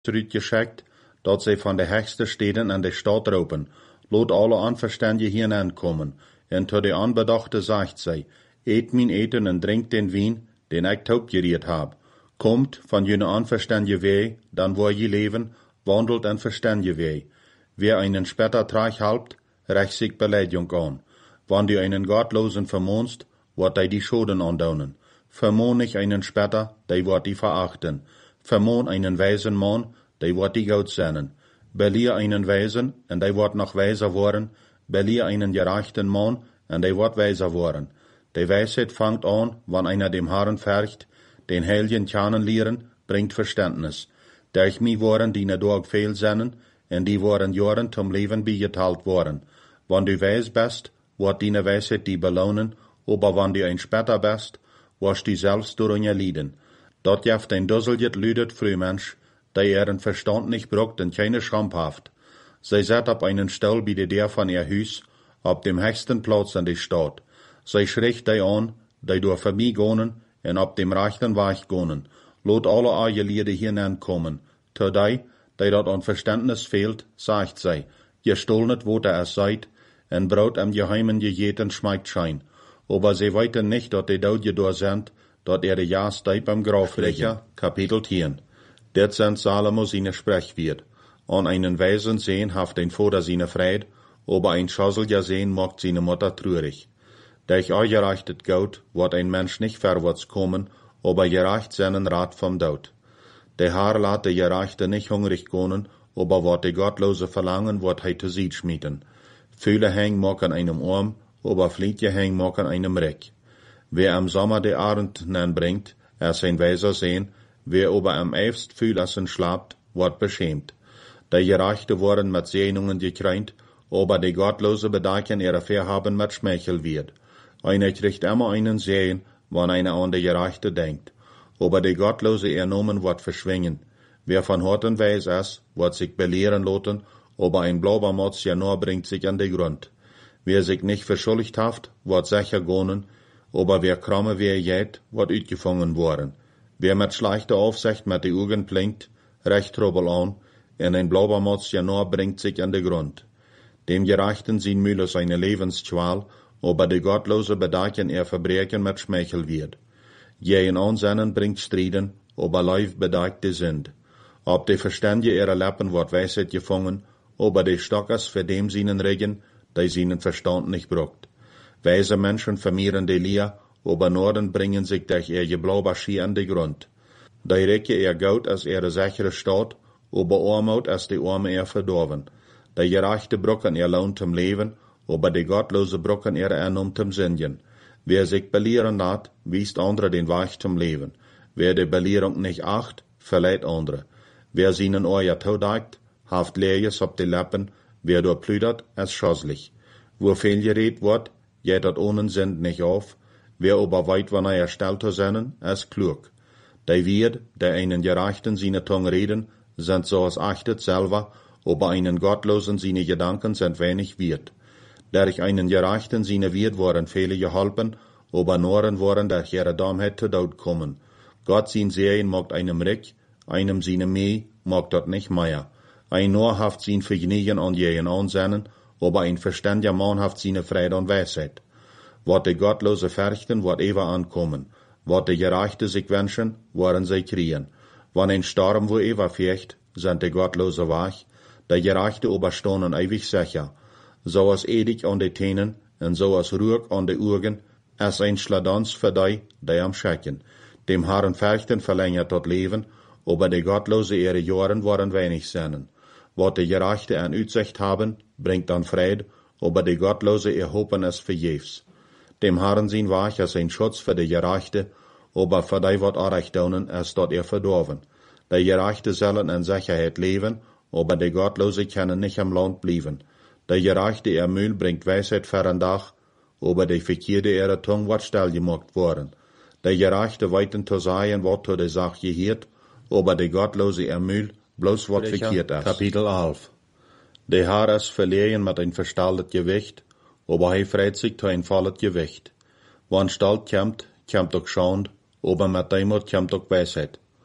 zurückgeschickt, dat sie von de höchsten Städten an de Stadt roepen, lot alle Anverständige hineinkommen, en tot de Anbedachte sagt sie, eet mijn eten en drinkt den Wien, den ich taubgeriert hab. Kommt von jene Anverständige weh, dann wo je leven, wandelt en Verständige weh. Wer einen später Treich halbt, rächt sich Beleidigung an. Wann du einen Gottlosen vermohnst, wird die Schoden andaunen. Vermohn nicht einen später, wird die verachten. Vermohn einen weisen Mann, wird die Gott sennen. Belier einen Weisen, en wird noch weiser worden. Belier einen gerechten Mann, en wird weiser worden. Die Weisheit fangt an, wann einer dem Herrn fercht, den Heiligen kennenlernen, bringt Verständnis. Durch mich waren die Dorg viel sennen, en die waren Jahren zum Leben beigeteilt worden. Wann du weis bist, wird die Weisheit die belohnen, aber wann du ein später bist, wirst du selbst durch ihr Lieden. Dort jaft ein dusseljet lüdet Frühmensch, der ihren Verstand nicht bruckt und keine Schramphaft. Sie sat auf einen Stuhl bei der von ihr Hüs, auf dem höchsten Platz an der Stadt. Sie schricht die an, die durch vorbeigehen, en auf dem rechten Weg gehen. Lot alle eure Lieder hineinkommen. Zu die dort an Verständnis fehlt, sagt sie, ihr stolnet, wo es seid, en Brot am Geheimen gejeten schmeckt schein. Aber sie weiten nicht, dass die Daudje durch sind, dort ihre Jahrsteib am Graf liegen. Kapitel 10. Det sind Salomo seine Sprechwort. An einen Weisen sehen haft ein Vater seine Freude, aber ein Schossel ja sehen macht seine Mutter traurig. Durch euch gerechtet Gott wird ein Mensch nicht vorwärts kommen, aber gerecht seinen Rat vom Tod. Der Herr lässt der Gerechte nicht hungrig gehen, aber wird der Gottlose verlangen, wird er zu sich schmieden. Viele hängen mag an einem Arm, aber flietje hängen mag an einem Reck. Wer am Sommer der Abend bringt, ein Weiser sehen, wer aber am eifst Fühlersen schlapt, wird beschämt. Die Gerechte worden mit Segnungen gekrönt, aber die Gottlose bedecken ihre Verhaben mit Schmeichel wird. Einer kriegt immer einen Sehen, wann einer an die Gerechte denkt. Aber die Gottlose ernommen wird verschwingen. Wer von Horten weiß es, wird sich belehren lassen, aber ein Blaubermotz ja nur bringt sich an den Grund. Wer sich nicht verschuldigt haft, wird sicher gehen, aber wer kramme wer jät, wird uitgefangen worden. Wer mit schlechter Aufsicht mit die Augen blinkt, recht Trouble an, en ein Blaubermotz ja nur bringt sich an den Grund. Dem Gerechten sehen Mühle seine Lebensqual, aber die Gottlose bedecken ihr Verbrechen mit Schmeichel wird. Jeden Ansinnen bringt Striden, aber Leif bedeckt die Sünd. Ob die Verständige ihrer Lippen wird Weisheit gefangen, aber die Stockers für dem seinen Regen, die seinen Verstand nicht bruckt. Weise Menschen vermehren die Lier, aber Norden bringen sich durch ihr Geblauberschi an den Grund. Die recke ihr Geld als ihre sichere Stadt, aber Armut als die Arme ihr verdorben. Die Gerechte brucken ihr Lohn zum Leben, aber die Gottlose brucken ihre Ernum zum Sündigen. Wer sich belehren lässt, wiest andere den Weg zum Leben. Wer die Belehrung nicht acht, verleiht andere. Wer seinen Ohr todagt, haft Leeres auf die Lippen, wer dort plüdert, es schosslich. Wo viel geredet wird, geht dat ohne Sinn nicht auf, wer aber weit wann er stellt zu sein, es klug. Die wird, der einen Gerechten seine Tongue reden, sind so als achtet selber, aber einen Gottlosen seine Gedanken sind wenig wert. Durch einen Gerechten seine Wirt waren viele geholpen, aber Noren waren durch ihre Dummheit zu Tod kommen. Gott sein Sehen mag einem Rick, einem seine Meh mag dort nicht mehr. Ein Noor haft sein Vergnügen an jeden Ansinnen, aber ein verständiger Mann haft seine Freude und Weisheit. Wat die Gottlose fürchten, wird ever ankommen. Wat die Gerechte sich wünschen, werden sie kriegen. Wann ein Sturm wo ever fürcht, sind die Gottlose wach, die Gerechte aber stehen ewig sicher. So als edig an die Tänen, und so als Ruhig an die Augen, als ein Schladans für die am Schrecken. Dem Herrn fürchten verlängert dort Leben, aber die Gottlose ihre Jahren waren wenig seinen. Wat die Gerechte an Utsicht haben, bringt dann Fried, aber die Gottlose erhoben es vergebens. Dem Herrn sein wach als ein Schutz für die Gerechte, aber für die wat Unrecht tun, es dort ihr verdorben. Die Gerechte sollen in Sicherheit leben, aber die Gottlose können nicht am Land bleiben. Die Gerechte ihr Mühl bringt Weisheit für ein Dach, aber die Verkehrte ihre Tongue wird stillgemacht worden. Die Gerechte weiten zu sagen, wat zu der Sache gehört, aber die Gottlose ihr Mühl bloß wat verkehrt ist. Kapitel 11. Die Herr ist verlegen mit ein verstalltes Gewicht, aber er freut sich zu ein volles Gewicht. Wann Stalt kommt auch Schand, aber mit Demut kommt auch Weisheit.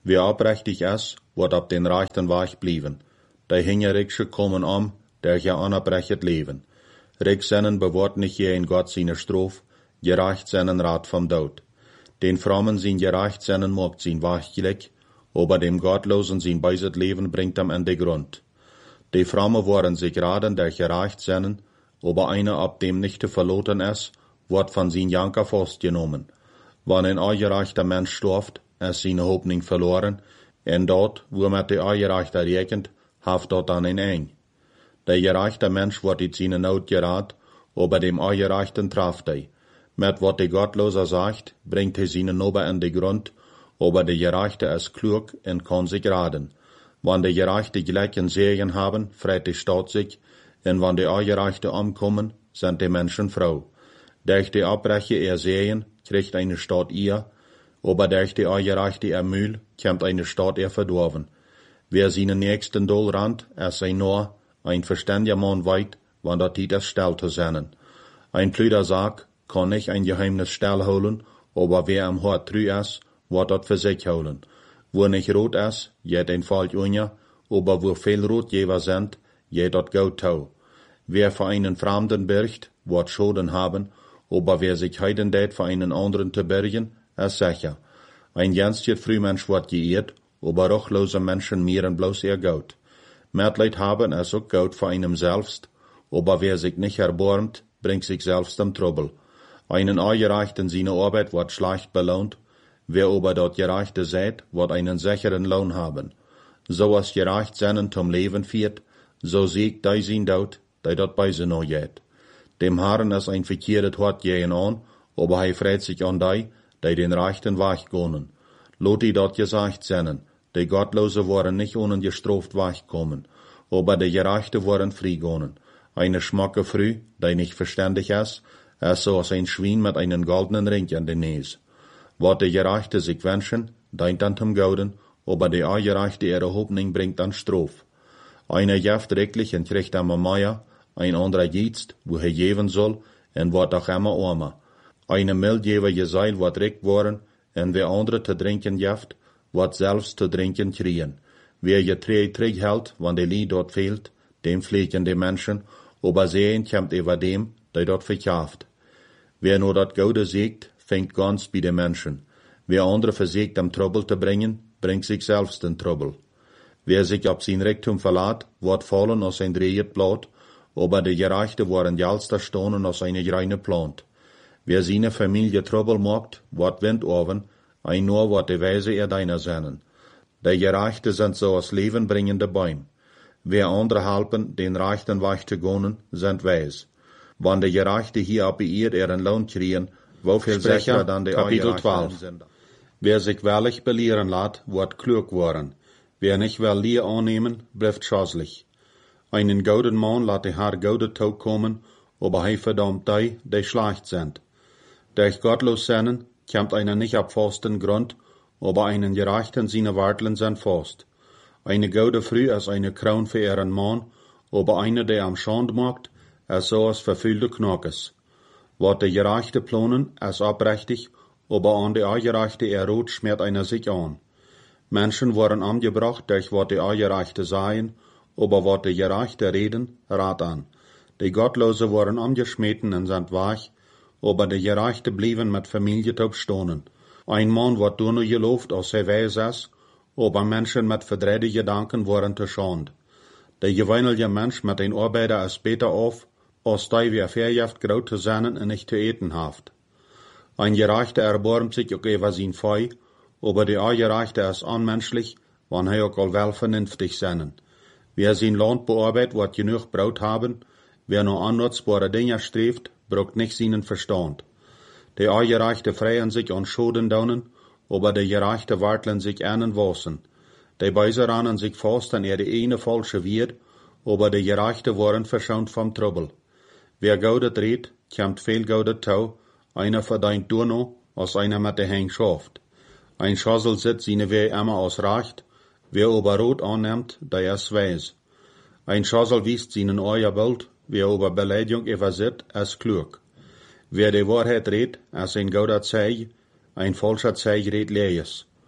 Wer oprechtig ist, wird ab den rechten Weg blieben. Die Hingerigsche kommen der ja anerbrechet leben. Rig seinen bewahrt nicht je in Gott seine Strof, gerecht seinen Rat vom Tod. Den Frommen sin gerecht seinen mogt sin Wachgleck, aber dem Gottlosen sin beiset Leben bringt am Ende Grund. Die Fromme waren sich raden, der gerecht seinen, aber einer ab dem nicht verloren ist, wird von sin Janker festgenommen. Wann ein ungerechter Mensch stirbt, ist seine Hoffnung verloren, und dort, wo mit der Ungerechte regnet, haft dort dann ein Eng. Der gerechte Mensch wird in seine Not gerad, aber dem Ungerechten traf er. Mit wat der Gottloser sagt, bringt er seine Nobe in den Grund, aber der Gerechte ist klug und kann sich raden. Wann der Gerechte gleichen Segen haben, freut die Stadt sich, und wann die Ungerechte umkommen, sind die Menschen froh. Durch die Abbreche Sehen, kriegt eine Stadt ihr, aber durch die Ungerechte Mühl, kommt eine Stadt verdorben. Wer seinen nächsten Doll rannt, ist sein nur, ein verständiger Mann weit, wann dort die das Stell zu sein. Ein Plüder sagt, kann nicht ein Geheimnis Stell holen, aber wer am Hort trü ist, wird dort für sich holen. Wo nicht rot ist, jet ein Falsch unja, aber wo viel Rotgeber sind, jet dort gut tau. Wer für einen Fremden birgt, wird Schulden haben, aber wer sich heiden dät für einen anderen zu bergen, ist sicher. Ein ganzes Frühmensch wird geehrt, aber ruchlose Menschen mehren bloß ihr Geld. Mitleid haben ist auch gut für einem selbst, aber wer sich nicht erbarmt, bringt sich selbst im Trouble. Einen Ungerechten seine Arbeit wird schlecht belohnt, wer aber dort Gerechte seid, wird einen sicheren Lohn haben. So als gerecht seinen zum Leben führt, so siegt dei sin Tod, dei dort bei se noch jet. Dem Herrn ist ein verkehret Hort gehen an, aber er freut sich an dei den rechten Weg gehen. Lot die dort gesagt seinen, die Gottlose waren nicht ungestraft wegkommen, aber die Gerechte waren frei gehen. Eine schmacke Früh, die nicht verständig ist so als ein Schwein mit einem goldenen Ring an den Näs. Wat die Gerechte sich wünschen, deint an zum Gauden, aber die Ungerechte ihre Hoffnung bringt an Strof. Einer jaft recklich und kriegt immer mehr, ein anderer jetzt, wo er geben soll, und wird auch immer armer. Eine Mildgeber Geseil wird recht worden, und wer andere zu trinken jaft, wird selbst zu trinken kriegen. Wer je träg hält, wann der Lied dort fehlt, dem pflegen die Menschen, aber sehen kommt über dem, der dort verkauft. Wer nur dort Gute siegt, fängt ganz bei den Menschen. Wer andere versucht, am Trouble zu bringen, bringt sich selbst in Trouble. Wer sich auf sein Reichtum verlässt, wird fallen aus ein drehet Blatt, aber die Gerechte waren jalster Stonen aus eine reine Plant. Wer seine Familie Trouble macht, wird Wind oven, ein nur wird die Weise deiner sein. Die Gerechte sind so als lebenbringende Bäume. Wer andere helfen, den rechten Weg zu gehen, sind weis. Wann die Gerechte hier ab ihr ihren Lohn kriegen, wofür sicher dann die Kapitel 12. Sind. Wer sich wahrlich belehren lässt, wird klug worden. Wer nicht will Lehr annehmen, bleibt schäßlich. Einen guten Mann lässt der Herr gute Tag kommen, aber er verdammt die schlecht sind. Durch gottlos sein, kommt einer nicht ab festen Grund, aber einen Gerechten seine Warteln sind fast. Eine gute Früh ist eine Kraun für ihren Mann, aber einer, der am Schand macht, ist so als verfüllte Knockes. Wat der Gerechte planen, ist abrechtig, aber an der Ungerechte Rot schmiert einer sich an. Menschen waren angebracht, durch wat der Ungerechte seien, aber wat der Gerechte reden, rat an. Die Gottlose waren angeschmeten und sind weich, aber die Gerechte blieben mit Familie taub stonen. Ein Mann wird nur gelobt, als er weis ist, aber Menschen mit verdrehte Gedanken waren zu schand. Der gewöhnliche Mensch mit den Arbeiter ist besser auf, als die wie verjaft graut zu sein und nicht zu eten haft. Ein Gerechter erbarmt sich auch über sein Fei, aber der Ungerechte ist unmenschlich, wann er auch all vernünftig sein. Wer sein Land bearbeitet, wird genug Brot haben, wer nur annutzbare Dinge strebt, braucht nicht seinen Verstand. Der Ungerechte freien sich an Schoden daunen, aber der Gerechte warteln sich einen Wassen. Die Beiser rannen sich fast an die eine falsche wird, aber der Gerechte waren verschont vom Trouble. Wer Gaudet redet, kommt viel Gaudet tau, einer verdient nur noch, als einer mit der Heng schafft. Ein Schassel sitzt seine Weh immer aus Recht, wer aber Rot annimmt, der ist weis. Ein Schassel wiest seinen euer Bild, wer aber Beleidigung übersieht, ist klug. Wer die Wahrheit redet, ist ein Gauder Zeig, ein falscher Zeig redet Lees.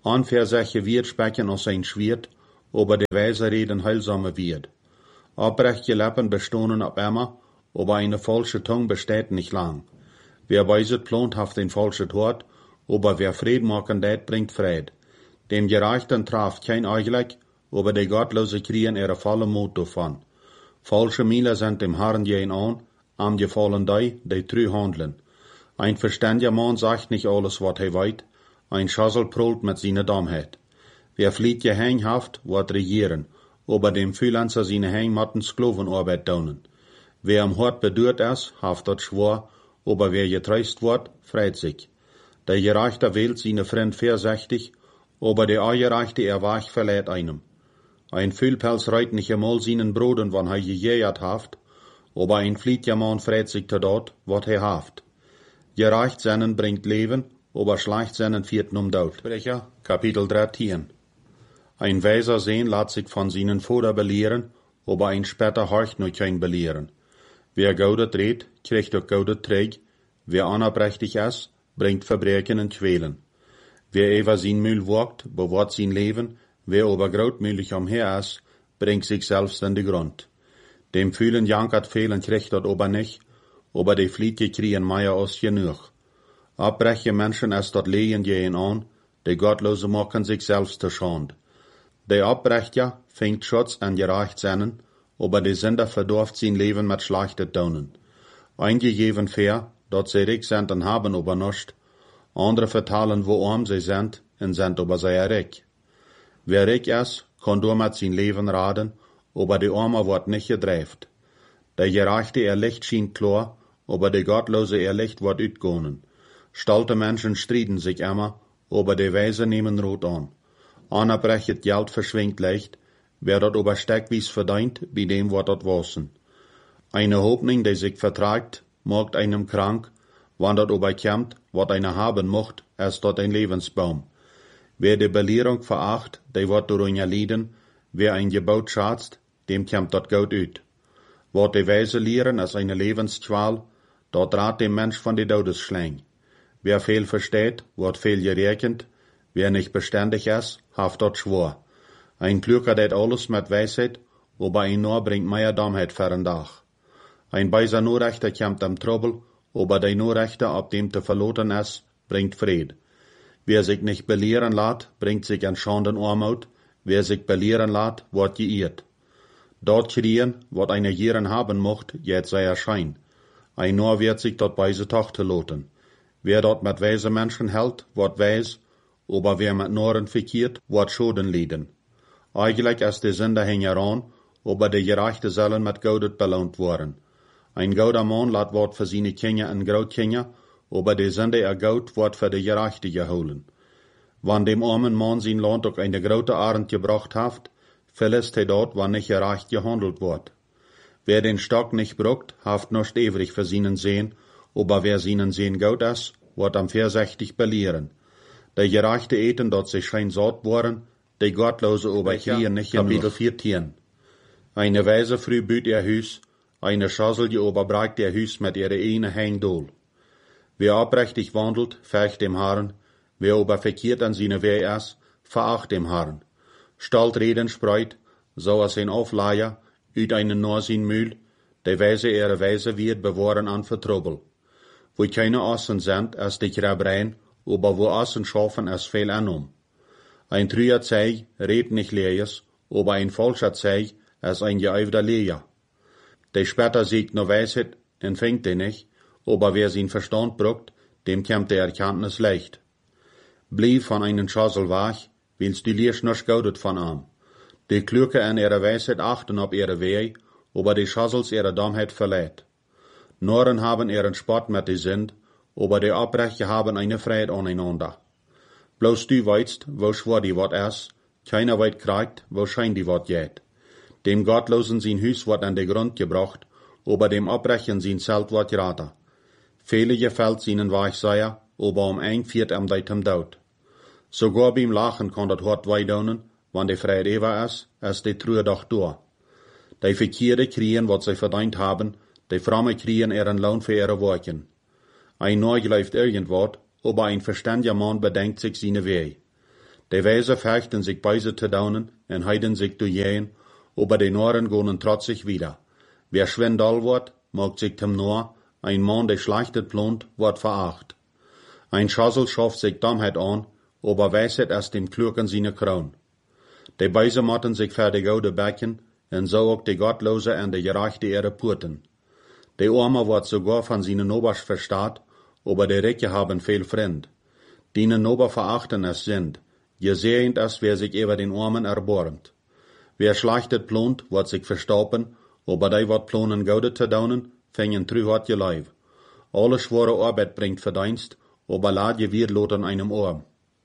Onversäche wird sprechen aus sein Schwert, aber de weise reden heilsame wird. Abrechte Lippen bestohnen ab immer, aber eine falsche Tongue besteht nicht lang. Wer weiset plant, haft ein falsches Wort, aber wer Fried machen det, bringt Fried. Dem Gerechten traf kein Eichleck, aber die Gottlose kriegen ihre volle Mut davon. Falsche Miele sind dem Herrn jen an, am gefallen die trü handeln. Ein verständiger Mann sagt nicht alles, wat hij weet, ein Schassel prollt mit seiner Dummheit. Wer flieht gehänghaft, wat regieren, aber dem Freelancer seine Hängmatten Sklovenarbeit daunen. Wer am Hort bedürt ist, haft dat schwor, aber wer getreust wird, freit sich. Der Gerechte wählt seine Freund versechtig, aber der Ungerechte erwach verlädt einem. Ein Fühlpelz reit nicht einmal seinen Broden, wann er gejährt haft, aber ein flietiger Mann freit sich zu dort, wat er haft. Gerecht seinen bringt Leben, aber schlecht seinen vierten Tod. Sprecher, Kapitel 13. Ein weiser Sehn lässt sich von seinen Vater belehren, aber ein später horcht nur kein belehren. Wer Gaudet redt, kriegt auch Gaudet träg, wer anerprächtig ist, bringt Verbrechen und Quälen. Wer über sein Mühl wagt, bewahrt sein Leben, wer aber großmühlig umher ist, bringt sich selbst in den Grund. Dem fühlen jankert fehlen kriegt dort aber nicht, aber die Fliege kriegen meier aus genug. Abbreche Menschen ist dort lehen jehen an, die Gottlose machen sich selbst zur Schande. Der Abbrecher fängt Schutz an gerecht seinen, aber die Sünder verdorft sein Leben mit schlechten Tonen. Einige geben fair, dort sie reich sind und haben aber nicht, andere vertalen, wo arm sie sind, und sind aber sehr reich. Wer reich ist, kann durch mit sein Leben raden, aber die Arme wird nicht gedreift. Der Gerechte Licht schien klar, aber der Gottlose Licht wird utgehen. Stolte Menschen striden sich immer, aber die Weise nehmen Rot an. Einer brechet Geld verschwingt leicht, wer dort aber steckwies verdient, bei dem wird dort wassen. Eine Hoffnung, die sich vertragt, macht einem krank, wann dort aber kommt, wat einer haben mocht, ist dort ein Lebensbaum. Wer die Belehrung veracht, der wird darunter leiden, wer ein Gebot schatzt, dem kommt dort gut ut. Wat die Weise lehren, ist eine Lebensqual, dort rat dem Mensch von die Todesschläng. Wer viel versteht, wird viel gerechnet, wer nicht beständig ist, haft dort schwor. Ein Klüger det alles mit Weisheit, aber ein nur bringt mehr Dummheit für den Tag. Ein beiser Nurrechter kommt am Trouble, aber der Nurrechter, ab dem zu verloren ist, bringt Fried. Wer sich nicht belehren lässt, bringt sich an Schande und Armut, wer sich belehren lässt, wird geirrt. Dort kriegen, wat eine Jieren haben mocht, jetzt sei erschein. Ein nur wird sich dort weise Tochter loten. Wer dort mit weise Menschen hält, wird weis, aber wer mit Noren verkehrt, wird Schoden leiden. Eigentlich ist die Sünder hängeran, aber die Gerechte sollen mit Gaudet belohnt worden. Ein gauder Mann lässt Wort für seine Kinder und Großkinder, aber die Sünder ihr Gaut wird für die Gerechte geholen. Wann dem armen Mann sein Land auch eine große Arend gebracht hat, verlässt er dort, wann nicht gerecht gehandelt wird. Wer den Stock nicht bruckt, haft noch ewig für seinen Sehen, aber wer seinen Sehen gut ist, wird am versechtig belehren. Der Gerechte eten, dort sich schein satt worden, die Gottlose aber hier nicht Kapitel 14. Eine Weise früh büt ihr Hüs, eine Schassel die oberbragt ihr Hüs mit ihre eine Hängdol. Wer abrechtig wandelt, fecht dem Herrn, wer aber verkehrt an seine Weh ist, veracht dem Herrn. Stalt reden spreut, so als ein Aufleier, üt einen nur sein Mühl, der Weise ihre Weise wird bewahren an Vertrouble. Wo keine Assen sind, ist die Gräbereien, aber wo Assen schaffen, ist viel anum. Ein trüer Zeig redet nicht leers, aber ein falscher Zeig ist ein geäufter Leer. Der später siegt nur Weisheit, empfängt den nicht, aber wer sein Verstand bruckt, dem kommt der Erkenntnis leicht. Blieb von einem Schassel wach, willst du liest noch gaudet von ihm. Die Klüge an ihrer Weisheit achten auf ihre Weh, aber die Schassels ihre Dummheit verleiht. Noren haben ihren Spott mit die Sünd, aber die Abbrecher haben eine Freude aneinander. Bloß du weißt, wo schwor die Wort ist, keiner weit kriegt, wo schein die Wort geht. Dem Gottlosen sein Hüs wird an den Grund gebracht, aber dem Abbrechen sein Zelt wird geraten. Viele gefällt seinen Weichseier, aber ein viert am deitem Tod. Sogar beim Lachen kann das Hort weidonen, wann die Freude ewig ist die Trühe doch durch. Die Verkehrte kriegen, was sie verdient haben, die Fromme kriegen ihren Lohn für ihre Worken. Ein Neu läuft irgendwas, aber ein verständiger Mann bedenkt sich seine Weh. Die Weise fechten sich beise te daunen en heiden sich du jähen, aber die Noren gonen trotzig wieder. Wer schwindal wordt, mogt sich tem Noor, ein Mann, der schlechtet plont, wordt veracht. Ein Schassel schafft sich Dummheit an, aber Weisheit erst dem Klugen seine Kroon. Die beise motten sich für die goude Becken, en so auch die Gottlose en die Gerechte ihre Purten. Die Arme wordt sogar von seinen Nobers verstaat, aber die Ricke haben viel Freund. Dienen Nober verachten es sind, gesehend es, wer sich über den Armen erbornt. Wer schlechtet plont, wordt sich verstoppen, aber die wat plonen goude te daunen, fingen truhart je Leib. Alle schwere Arbeit bringt Verdienst, aber laat je weer loten einem Arm.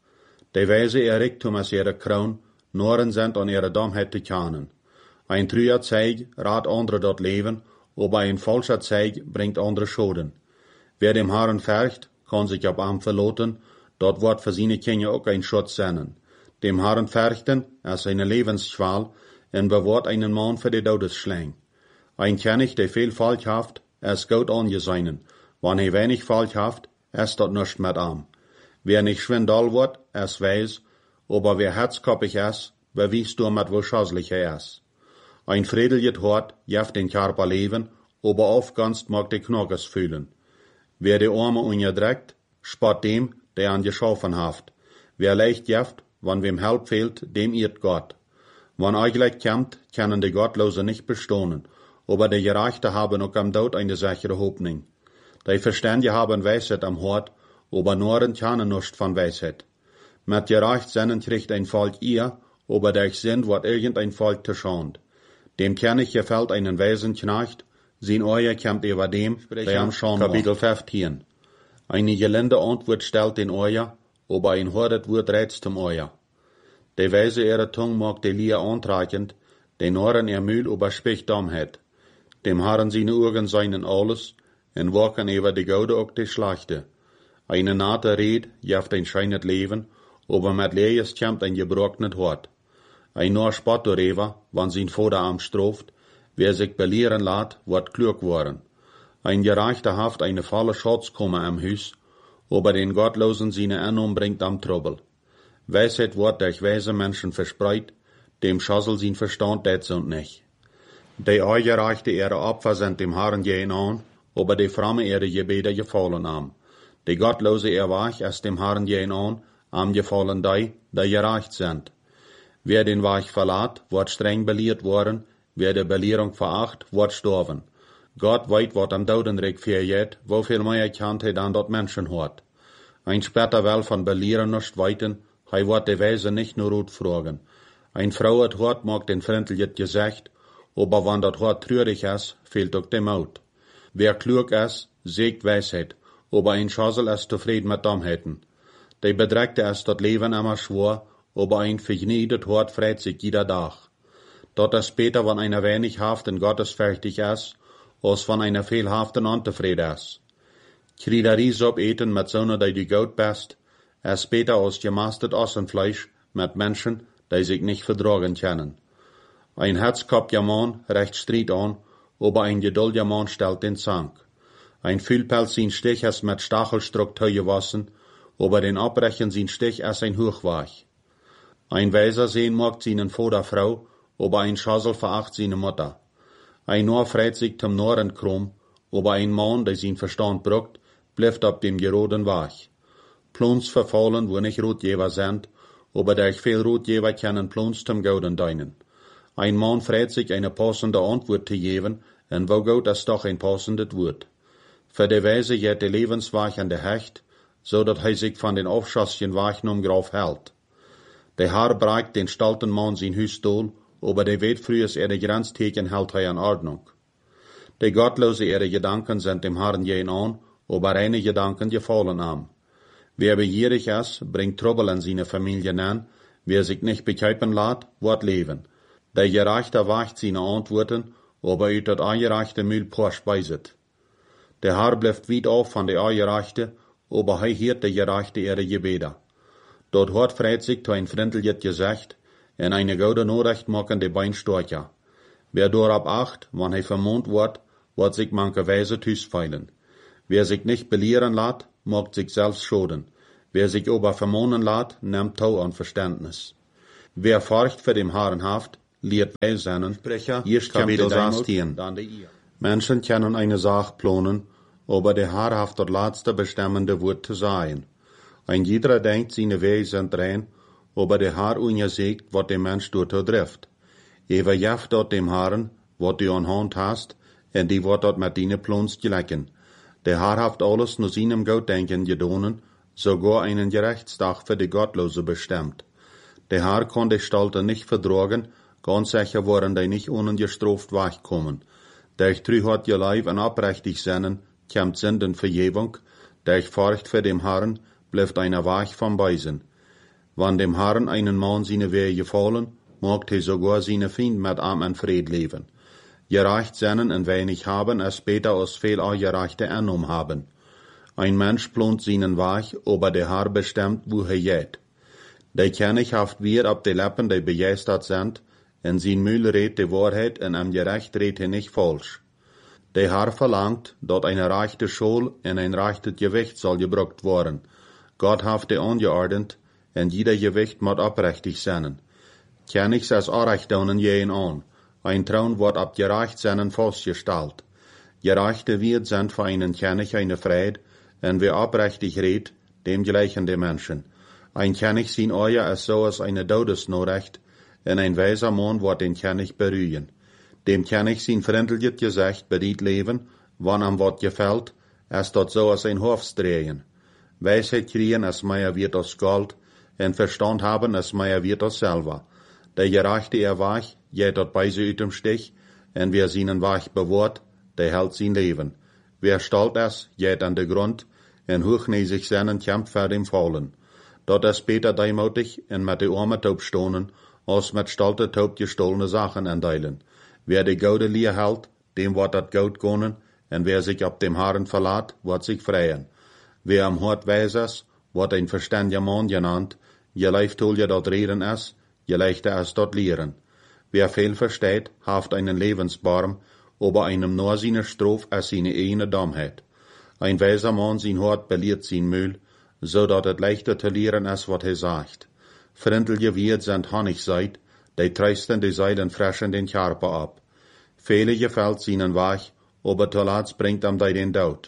Die Weise Reichtum als ihre Kroon, Noren sind an ihre Dummheit te kennen. Ein trüher Zeig rät andere dort leben, aber ein falscher Zeig bringt andere Schoden. Wer dem Herrn färcht, kann sich auf ihm verloten, dort wird für seine Kinder auch ein Schutz sein. Dem Herrn färchten, als eine Lebensschwal, en bewahrt einen Mann für die Todesschläng. Ein König, der viel Falsch haft, es gut angeseinen. Wann er wenig Falsch haft, es dort nicht mit am. Wer nicht schwindal wird, es weiß, aber wer herzkoppig ist, bewiest du mit wo schasslicher ist. Ein friedliches Hort jeft den Körper leben, aber aufganzt mag die Knockes fühlen. Wer die Arme unterdrückt, spart dem, der an geschaffen haft. Wer leicht jeft, wann wem Help fehlt, dem irrt Gott. Wann eigentlich kämmt, können die Gottlose nicht bestohnen, aber die Gerechte haben auch am Tod eine sichere Hoffnung. Die Verständige haben Weisheit am Hort, aber Noren kennen nicht von Weisheit. Mit gerecht Sinnen kriegt ein Volk ihr, aber durch Sinn wird irgendein Volk geschont. Dem König gefällt einen weisen Knecht, sein Euer kämmt über dem, der am Schauen Kapitel 15. Eine gelinde Antwort stellt den Euer, aber ein hordet Wort rätst zum Euer. Die Weise ihre Tung mag die Lier antreichend, den Ohren ihr Mühl überspricht Dummheit. Dem Herren seine Augen seinen alles, en wachen über die Gaude auch die Schlechte. Eine nate Red jeft ein scheinet Leben, aber mit Lees kämmt ein gebrochenet Hort. Ein nur Spott darüber, wann sein Vater am stroft, wer sich belehren lässt, wird klug worden. Ein Gerechter haft eine volle Schatz kommen am Hus, aber den Gottlosen seine Ernung bringt am Trouble. Weisheit wird durch weise Menschen verspreit, dem Schassel sein Verstand tät und nicht. Die Eugerechte ihre Opfer sind dem Herrn gehen an, aber die Fromme ihre Gebete gefallen am. Die Gottlose ihr Weich es dem Herrn gehen an, am gefallen die gerecht sind. Wer den Weich verlässt, wird streng belehrt worden, wer die Belehrung veracht, wird sterben. Gott weit, wat am Totenreich verjet, wofür mehr kennt dann dort Menschen hat. Ein später will von Belehren nicht weiten, hij wird die Weise nicht nur gut fragen. Ein Frau hat hört, mag den freundliches Gesicht, aber wenn das Hort trürig ist, fehlt auch der Mut. Wer klug ist, siegt Weisheit, aber ein Schassel ist zufrieden mit Dummheiten. Die Bedreckte ist das Leben immer schwer, aber ein vergniedet Hort freut sich jeder Tag. Dort ist später, wenn einer wenig haft und gottesfürchtig ist, als wenn einer viel haft und unzufrieden ist. Kriegeries opeten mit Sonnen, die gut best, ist später als gemastet Ossenfleisch mit Menschen, die sich nicht vertragen können. Ein herzkopfger Mann recht Streit an, aber ein geduldiger Mann stellt den Zank. Ein Fühlpelz sein Stich ist mit Stachelstruck gewassen, aber den Abbrechen sein Stich ist ein Hochweich. Ein Weiser sehen mag seinen Vater Frau, aber ein Schassel veracht seine Mutter. Ein Noor freit sich zum Noren krumm, aber ein Mann, der sein Verstand brucht, bleibt auf dem geroden Weg. Plons verfallen, wo nicht Rotgeber sind, aber durch viel Rotgeber können Plons zum Gouden deinen. Ein Mann freit sich eine passende Antwort zu geben, und wo gut ist doch ein passendes Wort. Für die Weise geht der Lebensweg an der Hecht, so dass er sich von den aufschassigen Weichen Graf hält. Der Herr breicht den stolten Mann sein Hüstol, aber der weet frühes ihre Grenztheken hält er in Ordnung. Die Gottlose ihre Gedanken sind dem Herrn gehen an, aber reine Gedanken gefallen am. Wer begierig ist, bringt Trouble in seine Familie an, wer sich nicht bekeipen lässt, wird leben. Der Gerechte wacht seine Antworten, aber ut das Ungerechte Mühl speiset. Der Herr bleibt weit auf von der Ungerechte, aber er hört der Gerechte ihre Gebete. Dort hört freit sich zu ein freundliches Gesicht, en eine gute Nachricht machen die Bein stärker. Wer darauf acht, wann er vermont wird sich manche Weise tüsfeilen. Wer sich nicht belehren lässt, mag sich selbst schoden. Wer sich aber vermonen lässt, nimmt Tau an Verständnis. Wer Furcht für dem Herrn haft, lehrt Weissannen. Sprecher, Kapitel 16. Menschen können eine Sache planen, aber der Herr haft das letzte bestimmende Wort zu sagen. Ein jeder denkt, seine Wege sind rein, aber der Herr sagt, was der Mensch dort trifft. Ewer jaft dort dem Herrn, wat du an Hand hast, en die wordt dort mit deine Plans gelecken. Der Herr haft alles nur seinem Gottdenken gedonen, sogar einen Gerechtstag für die Gottlose bestimmt. Der Herr kann die Stalte nicht verdragen, ganz sicher waren die nicht ungestraft wegkommen. Durch trü hat ihr Leib en abrechtig sinnen, kämmt Sünden Vergebung, durch Furcht für dem Herrn, bleibt einer Weg vom Beisen. Wann dem Herrn einen Mann seine Wege gefallen, mag er sogar seine Fiend mit Arm und Fried leben. Gerecht sinnen und wenig haben, es später als viel Gerechte angenommen haben. Ein Mensch plant seinen Weg, aber der Herr bestimmt, wo er geht. Der König haft wir ab die Lippen, die begeistert sind, in sein Mühl redet die Wahrheit, und am Gerecht redet er nicht falsch. Der Herr verlangt, dass eine rechte Schule und ein rechtes Gewicht soll gebraucht werden. Gott haft die angeordnet, und jeder Gewicht muss abrechtig sein. Königs als Anrechnungen gehen an. Ein Thron wird ab gerecht sein festgestellt. Gerechte wird sind für einen König eine Freude, und wer abrechtig redet, dem gleichen die Menschen. Ein König sein Euer ist so als eine Todesnachricht, und ein weiser Mann wird den König berühren. Dem König sein freundliches Gesicht bereit leben, wann am Wort gefällt, ist dort so als ein Hofsdrehen. Weisheit kriegen als mehr wird als Gold, und Verstand haben als mehr wird als Silber. Der Gerechte Weg, geht dort bei sie dem Stich, und wer seinen Weg bewahrt, der hält sein Leben. Wer stolz ist, geht an den Grund, und hochnäsig seinen kämpft für dem Fallen. Dort ist Peter demutig und mit der armen Taub stohnen, als mit stolzer Taub gestohlene Sachen enteilen. Wer die Gaude Lier hält, dem wird das Gaut gönnen, und wer sich auf dem Herrn verlässt, wird sich freien. Wer am Hort weis ist, wird ein verständiger Mann genannt, je leicht hol je dort reden ist, je leichter ist dort lehren. Wer viel versteht, haft einen Lebensbaum, aber einem nur seine Strophe als seine eine Dummheit. Ein weiser Mann sein Hort beliert sein Mühl, so dat het leichter zu lehren ist, wat er sagt. Freundliche Wirt sind Honig seid, die treisten die Seiden freschen den Körper ab. Viele gefällt seinen Weg, aber zuletzt bringt am den Tod.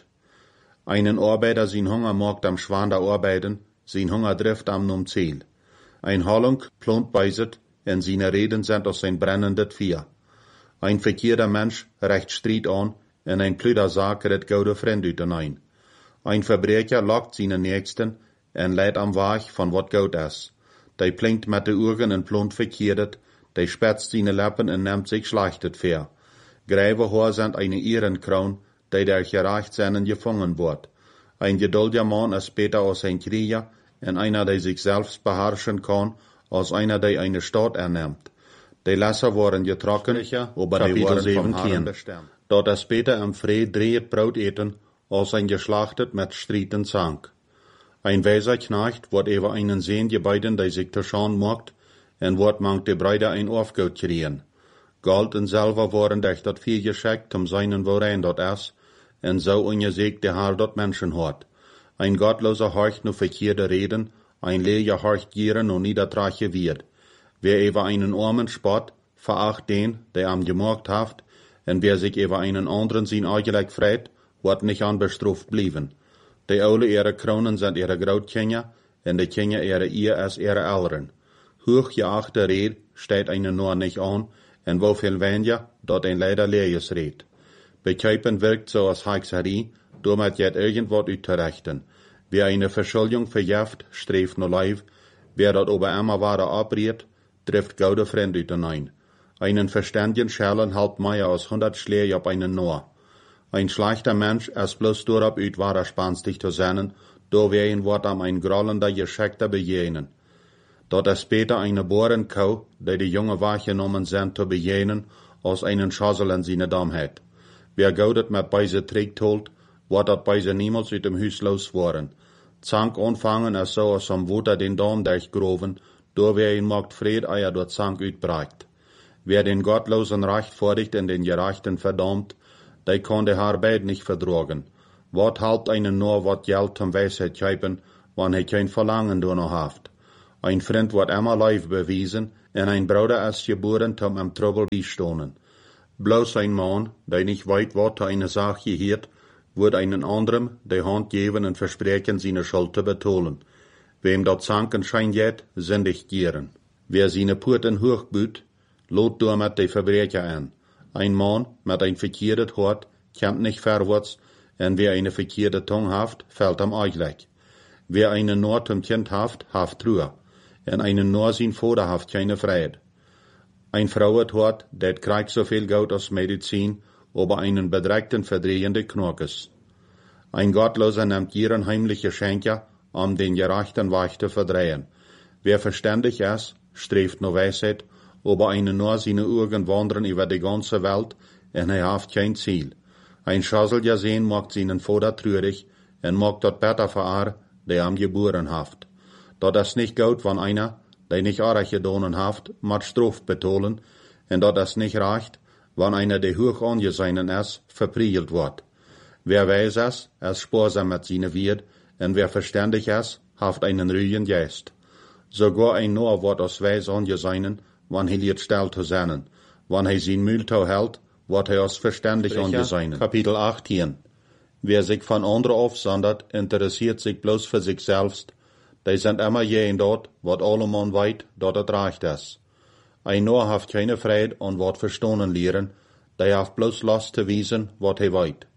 Einen Arbeiter sein Hunger mag am Schwander arbeiten, sein Hunger trifft am num Ziel. Ein Hollung plant beiset, und seine Reden sind aus sein brennendes Vier. Ein verkehrter Mensch recht Streit an, und ein plüder Sack redt gaude Freund hinein. Ein Verbrecher lockt seine Nächsten, und leidt am Weg von wat gut ist. Der plinkt mit de Augen und plant verkehrt, der spetzt seine Lippen und nimmt sich schlechtet fair. Gräve Haar sind eine Ehrenkroon, der durch gerecht seinen gefangen wird. Ein geduldiger Mann ist später als ein Krieger, und einer, der sich selbst beherrschen kann, als einer, der eine Stadt ernimmt. Die Lässer waren getrocken, aber die waren vom Herrn bestimmt. Dort ist später am Fried dreht Brot eten, als ein geschlachtet mit Strieten Zank. Ein weiser Knecht wird über einen Sehn gebeiden, der sich zu schauen macht, und wird mangt die Brüder ein Aufgut kriegen. Gold und Silber waren durch das Vieh geschickt, seinen worein dort ist, und so ungesegt der Herr dort Menschen hat. Ein gottloser horcht nur verkehrte Reden, ein leer horcht gieren und niedertrache wird. Wer über einen Armen spott, veracht den, der am gemerkt haft, und wer sich über einen anderen sein eigentlich freit, wird nicht anbestraft blieben. Die Oule ihre Kronen sind ihre Grootkinder, und die Kinder ihre Ehe als ihre Eltern. Hochgeachte Red steht einen nur nicht an, und wo viel weniger, dort ein leider leeres Red. Bekäupen wirkt so als Hexerie, damit jet irgendwas utzurechten. Wer eine Verschuldung verjäft, streeft nur Leib, wer dort aber immer wahre abriert, trifft gaude Freund hinein. Einen verständigen Schellen halt mehr als 100 Schläge auf einen nur. Ein schlechter Mensch ist bloß durab ut wahrer spanstig zu sein, do wen wird am ein grollender Geschickter begegnen. Dort ist später eine Bohrenkau, die die junge wahrgenommen sind zu begegnen, als einen Schassel in seine Dummheit. Wer gaudet mit beise trägt holt, wird dort beise niemals uit dem Hüs los worden. Zank anfangen ist so, als am Wutter den Daum durchgroven, do wer ihn mag Fried eier dort Zank utbreicht. Wer den Gottlosen rechtfertigt und den Gerechten verdammt, der kann der Herr beid nicht verdragen. Wat halbt einen nur wat Geld zum Weisheit kaufen, wann hij kein Verlangen danach haft. Ein Freund wird immer lief bewiesen, en ein Bruder ist geboren, um am Trouble beistonen. Bloß ein Mann, der nicht weit wat eine Sache hiert, wird einen anderen die Hand geben und versprechen, seine Schuld zu betonen. Wem dat Zanken scheint jet, sündig gieren. Wer seine Purten hochbüht, lot damit die Verbrecher an. Ein Mann mit ein verkehrtes Hort kämmt nicht vorwärts, und wer eine verkehrte Tongue haft, fällt am Eichleck. Wer einen nur zum Kind haft Ruhe, und einen nur sein Vater haft keine Freiheit. Ein Frauenhort, det kriegt so viel Geld als Medizin, aber einen bedreckten verdrehende Knorkes. Ein Gottloser nimmt ihren heimliche Schenker, den gerechten Weg zu verdrehen. Wer verständig ist, strebt nur Weisheit, aber einen nur seine Augen wandern über die ganze Welt, und er hat kein Ziel. Ein Schassel sehen macht seinen Vater traurig, und macht dort besser für der am geboren haft. Dat ist nicht gut, wenn einer, der nicht Arach gedonen haft, mit Straf betonen, und dat ist nicht recht, wenn einer, der hoch angesehen ist, verpriegelt wird. Wer weiß es sparsam mit seiner Wirt, und wer verständig ist, haft einen ruhigen Geist. Sogar ein Noah wird als weis angesehen, wann er liert still zu sein. Wann er sein Mühltau hält, wird er als verständig angesehen. Kapitel 18. Wer sich von anderen aufsondert, interessiert sich bloß für sich selbst. Die sind immer jeden dort, wat allemal weit, dort es recht ist. Ein Noah haft keine Freude und wird verstohnen lehren, der haft bloß Last zu wiesen, wat er weit.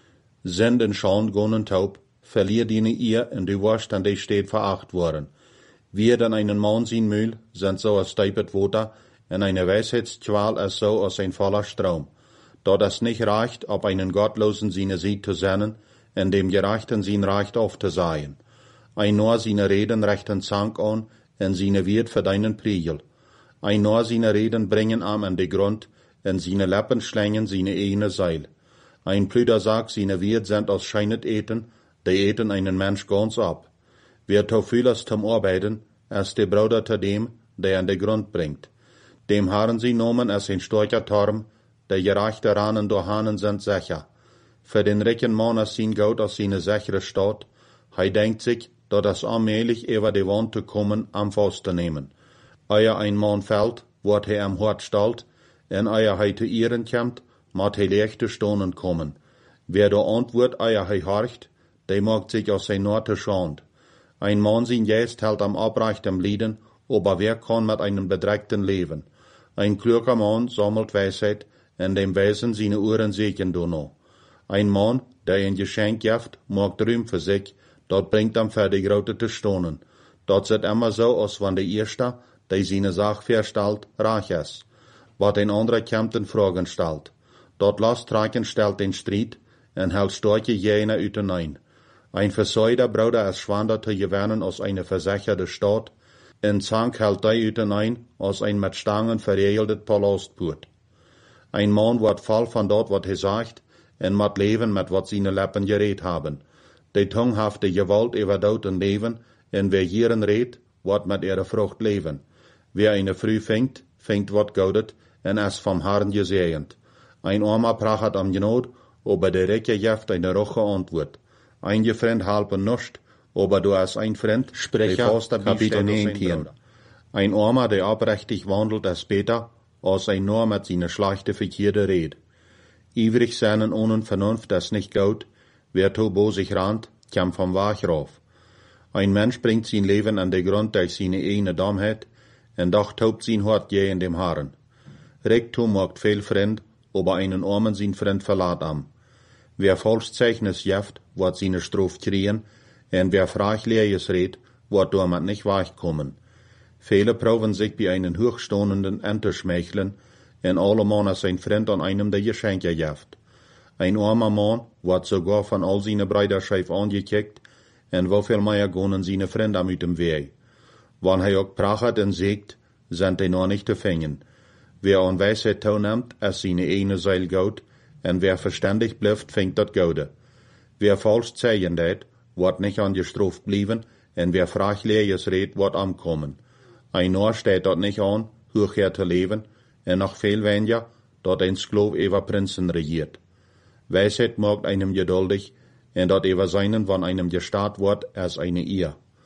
Sind in Schand gonnen taub, verliert ihnen ihr, und du wirst an die steht veracht worden. Wir denn einen Mann sin Mühl, sind so als steipet Water, und eine Weisheitsqual ist so als ein voller Strom. Dort es nicht reicht, ob einen Gottlosen seine Sieg zu senden, in dem Gerechten sein Recht aufzusehen. Ein nur seine Reden rechten Zank an, und seine Wirt für deinen Priegel. Ein nur seine Reden bringen am an die Grund, und seine Lippen schlängen seine eine Seil. Ein Plüder sagt, seine Wirt sind aus scheinet eten, die eten einen Mensch ganz ab. Wer to vieles zum Arbeiten, als der Bruder zu dem, der an die Grund bringt. Dem haben sie genommen als ein starker Turm, der gerechte Ranen durch Hahnen sind sicher. Für den reichen Mann ist sein Geld aus seine sichere Stadt. Hij denkt sich, dat es allmählich über die Wand zu kommen, am Faust zu nehmen. Eer ein Mann fällt, wird er am Hort stalt, en eer hij zu ihren kommt, mat hij leicht zu stonen kommen. Wer da antwort, eer hij horcht, der macht sich aus sein Norte schand. Ein Mann sein Geist hält am abreichten Lieden, aber wer kann mit einem Bedreckten leben? Ein kluger Mann sammelt Weisheit, en dem Wesen seine Ohren sehen noch. Ein Mann, der ein Geschenk gibt, mag Ruhm für sich, dort bringt am für die Grote zu stonen. Dort sieht immer so aus, wenn der Erste, der seine Sache verstellt, reich ist. Was ein anderer kommt in Fragen stellt. Dort lasst Traken stellt den Streit, en hält starke Jäner hinein. Ein versäuder Bruder ist schwander zu gewinnen aus einer versicherte Stadt, en Zank hält die hinein aus ein mit Stangen verriegeltet Palastpurt. Ein Mann wird voll von dort, wat er sagt, en mat leben mit wat seine Lippen geredet haben. Die Tongue haft die Gewalt über Tod und Leben, en wer hierin redt, wird mit ihrer Frucht leben. Wer eine Früh fängt wat goudet, en ist vom Herrn gesegnet. Ein Armer prachet am Genot, aber der Recke jeft eine roche Antwort. Ein Freund halpen nischt, aber du hast ein Freund, Sprecher, Kapitel 19. Ein Armer, der abrechtig wandelt, ist besser, als ein nur mit seiner schlechte verkehrte Red. Ivrig seinen ohne Vernunft ist nicht gut, wer to bo sich rannt, kam vom Weg rauf. Ein Mensch bringt sein Leben an den Grund durch seine eine Dummheit, und doch tobt sein Hort je in dem Herrn. Rektum macht viel Freund, aber einen Armen sein Freund verlat am. Wer falsch Zeichnis jeft, wird seine Strophe kriegen, und wer Frachleeres redt, wird damit nicht weichkommen. Viele proben sich bei einem hochstonenden Enterschmeicheln, und allemal ist ein Freund an einem der Geschenke jeft. Ein armer Mann wird sogar von all seine Brüder scheif angekickt, und wieviel mehr gehen seine Freunde mit dem Weg. Wann er auch prachet und siegt, sind die noch nicht zu fängen. Wer an Weisheit teilnimmt, ist seine eine Seil Gold, und wer verständig bleibt, fängt das Gode. Wer falsch zeigen det, wird nicht angestraft bleiben, und wer Frachleeres redt, wird ankommen. Ein Ohr steht dort nicht an, hochher zu leben, und noch viel weniger, dort ein Sklav über Prinzen regiert. Weisheit macht einem geduldig, und dort über seinen, wann einem gestarrt wird, als eine Ehe.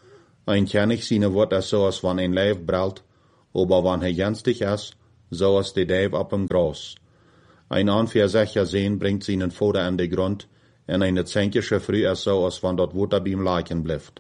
Ein König seine wordt es zoals van een lijf brelt, aber wann hij jenstig is, zoals de dijf op hem gras. Ein onverzecher Sehen bringt seinen Vater an den Grund, en eine zänkische Früh ist so, als wann dort Wutter beim Leichen bleibt.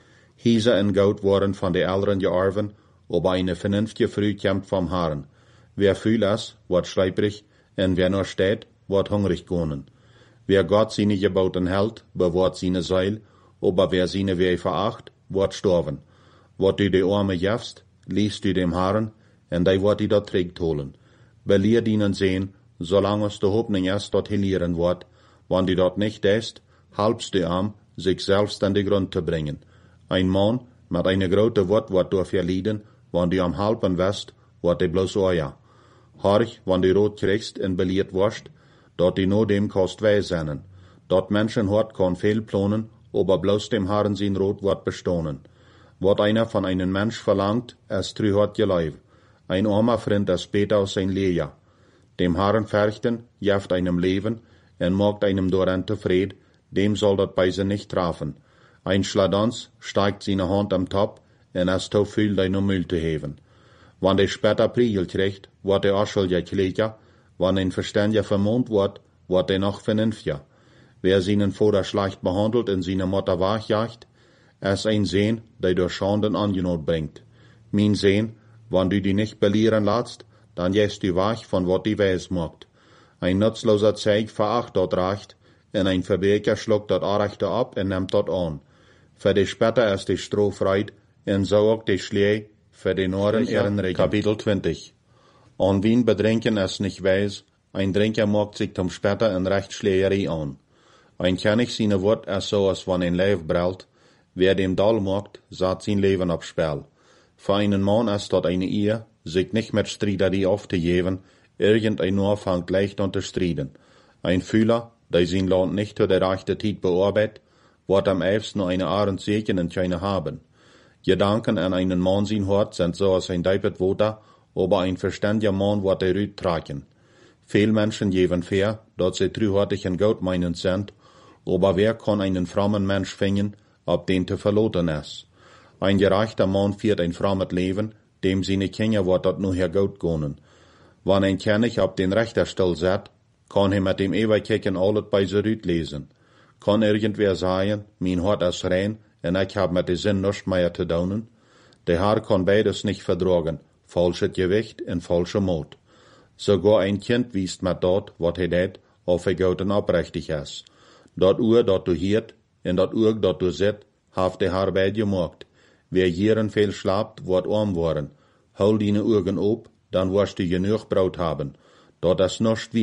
Hiese und Gold worden von den Älteren gearven, aber eine vernünftige Früh kommt vom Herrn. Wer fühl ist, wird schleiprig, und wer nur steht, wird hungrig gonen. Wer Gott seine Geboten hält, bewahrt seine Seil, aber wer seine Weh veracht, wird sterben. Wat du de Arme jefst, liest du dem Herrn, und der wird die dort trägt holen. Belehr ihnen sehen, solange es de Hoffnung ist, dort helieren wird, wann die dort nicht ist, halbst du am, sich selbst an den Grund zu bringen. Ein Mann mit einer großen Wort wird durch verlieden, wann du am halben west, wird die bloß euer. Horch, wann du rot kriegst und belehrt wirst, dort die nur dem kost weh sein. Dort Menschenhort kann viel planen, aber bloß dem Herrn sein Rot wird bestohnen. Wat einer von einem Mensch verlangt, es trühort geleib. Ein armer Freund ist später aus sein Lehr. Dem Herrn färchten, jeft einem Leben, en macht einem doran zufried, dem soll dat Beise nicht treffen. Ein Schladons steigt seine Hand am Top, en es to viel deine Müll zu heben. Wann der später Priegel kriegt, wird der Aschel ja kleiner, wann ein Verständiger vermont wird er noch vernünftiger. Wer seinen Vater schlecht behandelt und seine Mutter wachjagt, es ein Sehn, der durch Schanden Angenot bringt. Mein Sehn, wann du die nicht belehren lässt, dann jäst du wach von wat die Weis macht. Ein nutzloser Zeig veracht dort recht, und ein Verbrecher schluckt dort Arechte ab und nimmt dort an. Für die später ist die Stroh freit, und so auch die Schlee, für die Norden ihren Regen. Kapitel 20. An Wien bedrinken es nicht weis, ein Trinker macht sich zum später in Rechtsschlägerei an. Ein König seine Wort ist so, als wann ein Leib brellt, wer dem Dall macht, sat sein Leben auf Spiel. Für einen Mann ist dort eine Ehe, sich nicht mit Streiterie aufzugeben, irgendein nur fängt leicht an zu streiten. Ein Fühler, der sein Land nicht zu der rechten Zeit bearbeitet, wird am ehesten nur eine Arendt sehen und keine haben. Gedanken an einen Mann sein Hort sind so als ein Deipet Woter, aber ein verständiger Mann wird er rüt tragen. Viel Menschen geben fair, dort sie trühortig und gut meinend sind, aber wer kann einen frommen Mensch finden, ob den zu verloten ist? Ein gerechter Mann führt ein frommes Leben, dem seine Kinder wird dort nur her gut gehen. Wann ein König auf den Richterstuhl sitzt, kann er mit dem Ewigkeiten alles bei sich rüt lesen. Kann irgendwer sagen, mein Hort ist rein, und ich hab mit dem Sinn nichts mehr zu tun? Der Herr kann beides nicht vertragen, falsches Gewicht und falsche Mut. Sogar ein Kind wiest mit dort, wat er det, auf er gut und aufrichtig ist. Dort dort du hiert, und dort du sit, haft der Herr bei dir gemacht. Wer hieren viel schlapt, wird arm worden. Hol deine Augen op, dann wirst du genug Brot haben. Dort es nicht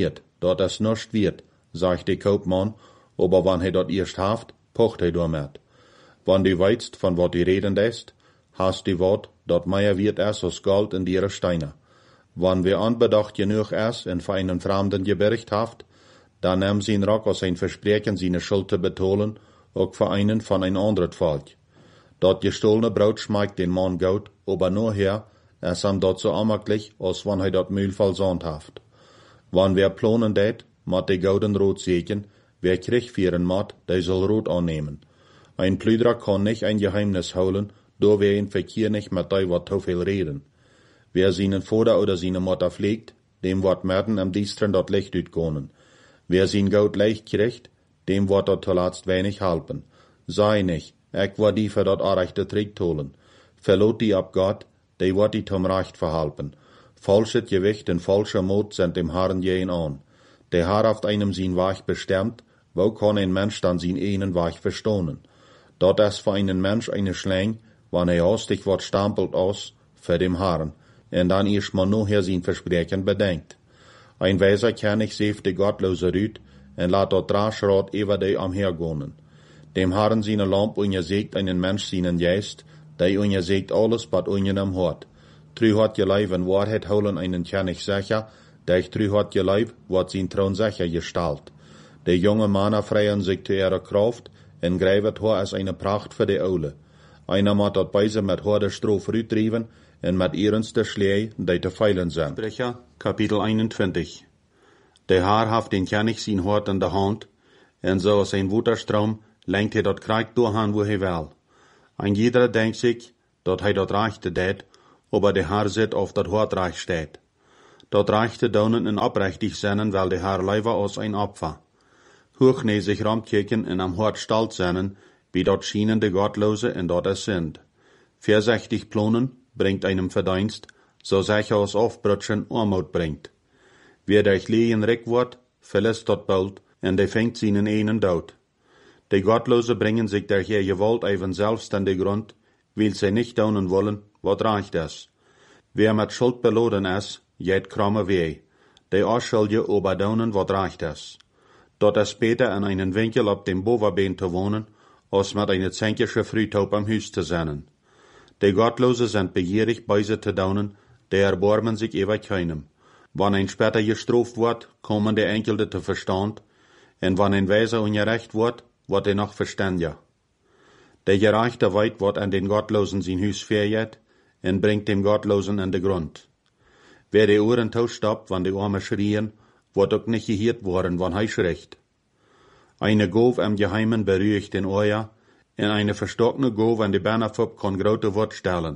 wird, sagt der Kaufmann, aber wann er dort erst haft, pocht er damit. Wann du weißt, von wat du reden ist, hast du Wort, dort mehr wird es als Gold in ihre Steine. Wann wir anbedacht genug es und für einen Fremden gebericht haft, dann nimm sein Rock aus ein Versprechen, seine Schuld zu betonen, auch für einen von ein anderes Volk. Dort gestohlene Brot schmeckt den Mann gut, aber nur her, es am dort so ammerlich, als wann er dort Mühl versandt haft. Wann wer plonen det, mat de gouden Rot sehen, wer Krieg führen mat, der soll Rot annehmen. Ein Plüderer kann nicht ein Geheimnis holen, do wer in Verkehr nicht mit dei wat zu viel reden. Wer seinen Vater oder seine Mutter pflegt, dem wird Merten am Dienstren dort Licht utgonen. Wer sein Geld leicht kriegt, dem wird dort zuletzt wenig halpen. Sei nicht, ich war die für dort arechte Trick holen. Verlot die ab Gott, die wird die zum Recht verhalten. Falsches Gewicht und falscher Mut sind dem Herrn jeden an. Der Herr haft einem sein Weich bestimmt, wo kann ein Mensch dann sein einen Weich verstohnen? Dort ist für einen Mensch eine Schläng, wann er hastig wird stampelt aus, für dem Herrn, und dann erst mal nur her sein Versprechen bedenkt. Ein weiser König säft die gottlose Rüt, und lat dort Draschrot über die amhergonen. Dem Herrn seine Lamp ungesegt einen Mensch seinen Geist, der ungesegt alles, was ungenem hort. Trü hat je Leib in Wahrheit holen einen König sicher, der trü hat je Leib, wat sein Thron sicher gestalt. Der junge Männer freien sich zu ihrer Kraft, und greift Haar als eine Pracht für die Oule. Einer mat dort beise mit Haar der Stroh frühtrieben, und mit ihrens der Schlee, die zu feilen sind. Sprecher, Kapitel 21. Der Herr haft den König sein Hort in der Hand, und so aus ein Wutterstrom lenkt dort Krieg durchhan, wo will. Ein jeder denkt sich, dat hij dat rechte deed, aber de Herr zit of dat hart recht steht. Dat rechte daunen en oprechtig zijn, weil de Herr leiver als ein Opfer. Hochne sich ramkijken en am hart stalt zijn, wie dat schienen de Gottlose en dat es sind. Versechtig plonen bringt einem Verdienst, so sicher als Aufbrutschen Armut bringt. Wer durch Lehen reck wordt, verlässt dat bald, en de fängt seinen einen dood. De Gottlose bringen sich durch ihr Gewalt even selbst an de Grund, weil sie nicht daunen wollen, wat reicht es. Wer mit Schuld beladen ist, geht kramme weh. De Arschuldige aber daunen, wat reicht es. Dort es beter in einen Winkel auf dem Boverbeen zu wohnen, als mit einer zänkische Frühtaub am Hus zu sein. De Gottlose sind begierig, Beise zu daunen, de erbarmen sich ewig keinem. Wann ein später gestraft wird, kommen die Enkelte zu Verstand, en wann ein Weiser ungerecht wird er noch verständiger. Der Gerechte weit wird an den Gottlosen sein Hus verjet, en bringt dem Gottlosen an den Grund. Wer die Ohren tauschtoppt, wann die Arme schrien, wird auch nicht gehört worden, wann er schreckt. Eine Gov am Geheimen beruhigt den Ohr, en eine verstockene Gov an die Bannerfupp kann grote Wort stellen.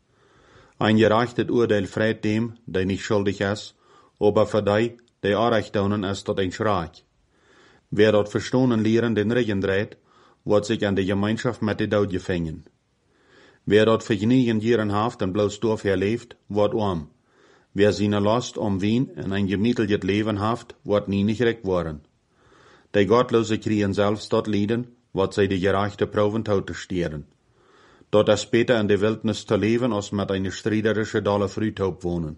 Ein gerechtes Urteil freit dem, der nicht schuldig ist, aber für die, der Anrecht daunen ist, tot ein Schreck. Wer dort verstohnen lehren den Regen dreht, wird sich an die Gemeinschaft mit den Daud gefangen. Wer dort vergnügen Jahren haft und bloß dafür lebt, wird arm. Wer seine Last Wien in ein gemieteltes Leben haft, wird nie nicht recht worden. Die Gottlose kriegen selbst dort Lieden, wat sie die gerechte Proben zu stieren. Dort es später in der Wildnis zu leben, als mit einer striederische Dalle Frühtaub wohnen.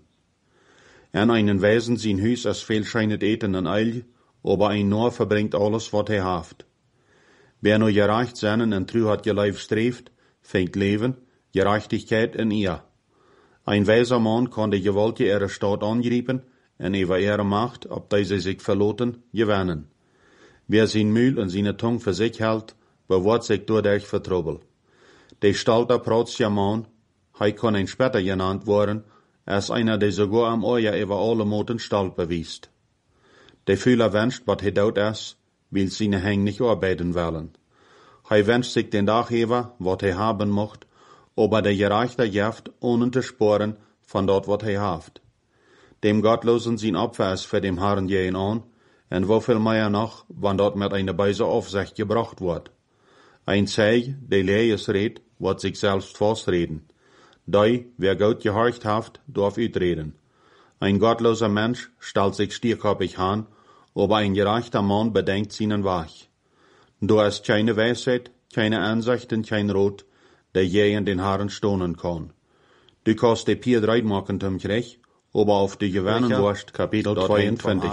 En einen Wesen sein Hus als viel scheinet eten en Eil, aber ein nur verbringt alles, wat er haft. Wer nur gerecht seinen en true hat geleif streeft, fängt Leben, Gerechtigkeit in ihr. Ein weiser Mann kann die Gewalt ihrer Stadt angreifen, en über ihre Macht, ob diese sich verloten, gewinnen. Wer sein Mühl und seine Tung für sich hält, bewahrt sich dadurch vertrubel. Der Stalter Protzia Mann, er kann ein später genannt worden, als einer, der sogar am Euer über alle Moten Stalt bewiest. Der Fühler wünscht, wat er dort ist, will seine Häng nicht arbeiten wollen. Er wünscht sich den Tag über, wat er haben mocht, aber der Gerechte jaft, ohne zu sporen, von dort, wat er haft. Dem Gottlosen sein Opfer ist für dem Herrn gehen an, en wofür mehr noch, wann dort mit einer Beise auf sich gebracht wird. Ein Zeig, der Lees redt, wird sich selbst vorsreden. Dei, wer Gott gehorcht haft, darf ütreden. Ein gottloser Mensch stellt sich stierköpfig an, aber ein gerechter Mann bedenkt seinen Weg. Da ist keine Weisheit, keine Ansicht und kein Rot, der je in den Haaren stohnen kann. Du kannst die Pier dreit machen zum Krieg, aber auf die Gewinnen wirst, Kapitel 22.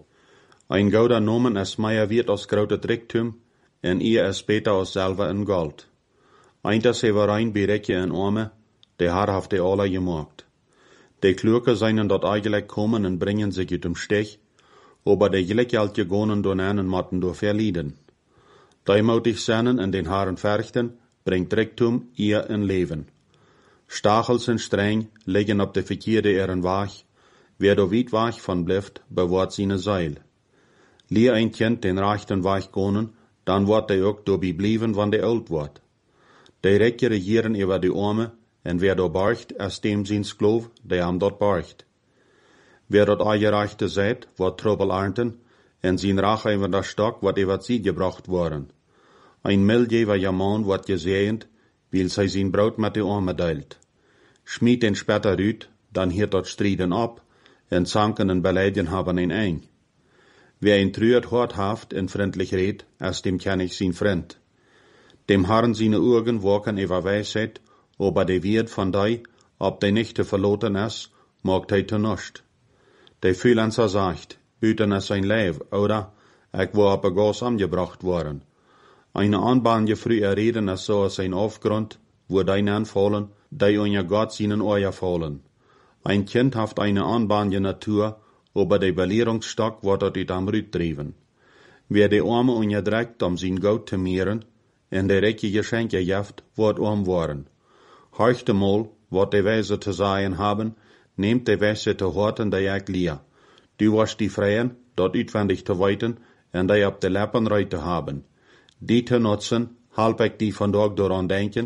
Ein gouder Nomen es Meier wird aus grote Tricktum, en ihr es später aus selber in Gold. Einter Severein bereike in Arme, der Herr haft die alle gemacht. Die Klürke seien dort eigentlich kommen und bringen sich ut Stich, aber die Gleckjalt gegonen don einen matten do verlieden. Die mutig seinen in den Haaren verchten, bringt Tricktum ihr in Leben. Stachels und streng legen op de verkeerde ihren Weg, wer do weit Weg von bleft, bewahrt seine Seil. Leer ein Kind den rechten Weg gonen, dann wird der auch do blieben, wann der alt wird. Die Recke regieren über die Arme, en wer do barcht, es dem seins Glov, der am dort barcht. Wer dort Eigerechte seid, wird Trouble ernten, en sein Rache über das Stock, wird über sie gebracht worden. Ein Mildgeber Mann wird gesehend, weil sei sein Brot mit die Arme teilt. Schmied den später rüt, dann hiert dort Striden ab, en Zanken und Beleidigen haben ihn eng. Wer ihn trüert hart haft en freundlich red, als dem kenn ich sein Freund. Dem Herrn seine Augen walken über Weisheit, aber der wird von dei, ob der nicht zu verloten ist, mag der zu nischt. Der Freelancer sagt, büten es sein Leib, oder? Ich war auf Gas angebracht worden. Eine Anbahn früher reden es so als ein Aufgrund, wo dein anfallen, die unter Gott seinen Euer fallen. Ein Kind haft eine anbahnige Natur, aber der Belehrungsstock wird dort am Rüt trieben. Wer die Arme unterdrückt, sein Geld zu mehren, en der Recke Geschenke jaft, wird arm worden. Horchte mal, wat die Weise zu sagen haben, nehmt die Weise zu horten, die ich lehr. Du wirst die Freien, dort utwendig zu weiten, en die ab de Lappen reit zu haben. Die zu nutzen, halb ich die von dort daran denken,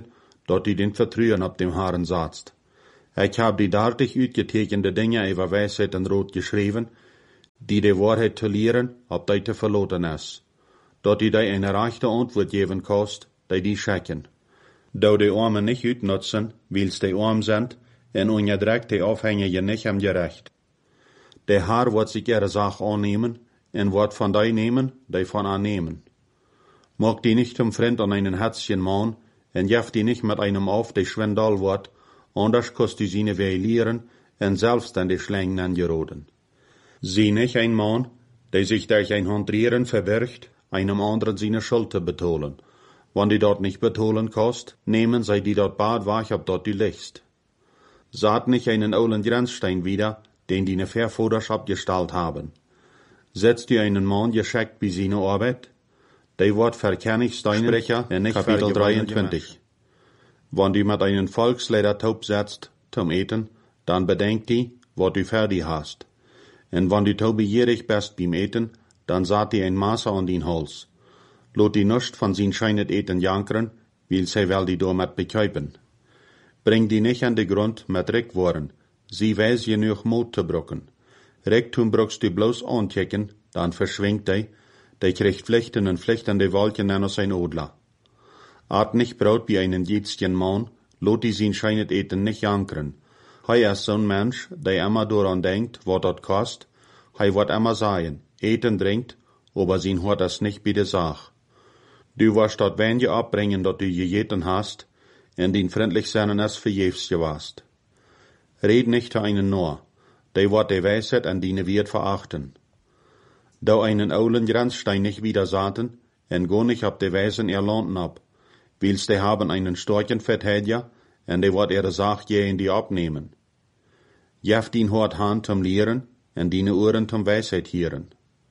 dort die den Vertrauen ab dem Haaren satzt. Ich hab die dartig uitgetekende Dinge über Weisheit und Rot geschrieben, die Wahrheit zu lehren, ob die te verloten is. Dort die eine rechte Antwort geben kost, die schecken. Da die Armen nicht uitnutzen, weil's die arm sind, en ongedrekt die Aufhängige nicht am Gerecht. Der Herr wird sich ihre Sache annehmen, en wird von die nehmen, die von annehmen. Mag die nicht zum Freund an einen Herzchen machen, en jeft die nicht mit einem auf, die schwindal wird, anders kost die seine lehren, en selbst an die Schlängen angeroden. Sie nicht ein Mann, der sich durch ein Handrieren verbirgt, einem anderen seine Schuld zu betonen. Wenn die dort nicht betonen kost, nehmen sie die dort bad wach, ob dort die liegst. Saht nicht einen ollen Grenzstein wieder, den die ne Verfoders abgestellt haben. Setzt die einen Mann gescheckt bei seine Arbeit? Die wird Verkennigsteinen Sprecher in Kapitel 23. Wenn die mit einen Volksleder taub setzt, zum Eten, dann bedenkt die, wat du fertig hast. En wenn die taub begierig bist beim Eten, dann saht die ein Maße an den Hals. Lot die nicht von sin scheinet Eten jankeren, will sie wel die damit bekäupen. Bring die nicht an den Grund mit Rickworen, sie weiß genug Mut zu brucken. Ricktum bruckst du bloß anchecken, dann verschwingt die kriegt Pflichten und Pflichtende Wolken an sein Odler. Art nicht braut wie einen jitzchen Mann, lot die sin scheinet Eten nicht jankeren. Hei ist so'n Mensch, der immer daran denkt, wat dort kost, hei wird immer sagen, Eten trinkt, aber sin hört das nicht bei der Sach. Du wirst dort wenige abbringen, dort du gegeten hast, en din freundlich seinen es verjefs gewast. Red nicht zu einen nur, der wird die Weisheit an dine wird verachten. Da einen ollen Grenzstein nicht wieder saten, en go nicht ab de Weisen erlernten ab, weil's de haben einen starken Verteidiger, en de wird ihre Sach je in die abnehmen. Jeft ihn hort Hand zum Lehren, en dine Ohren zum Weisheit hieren.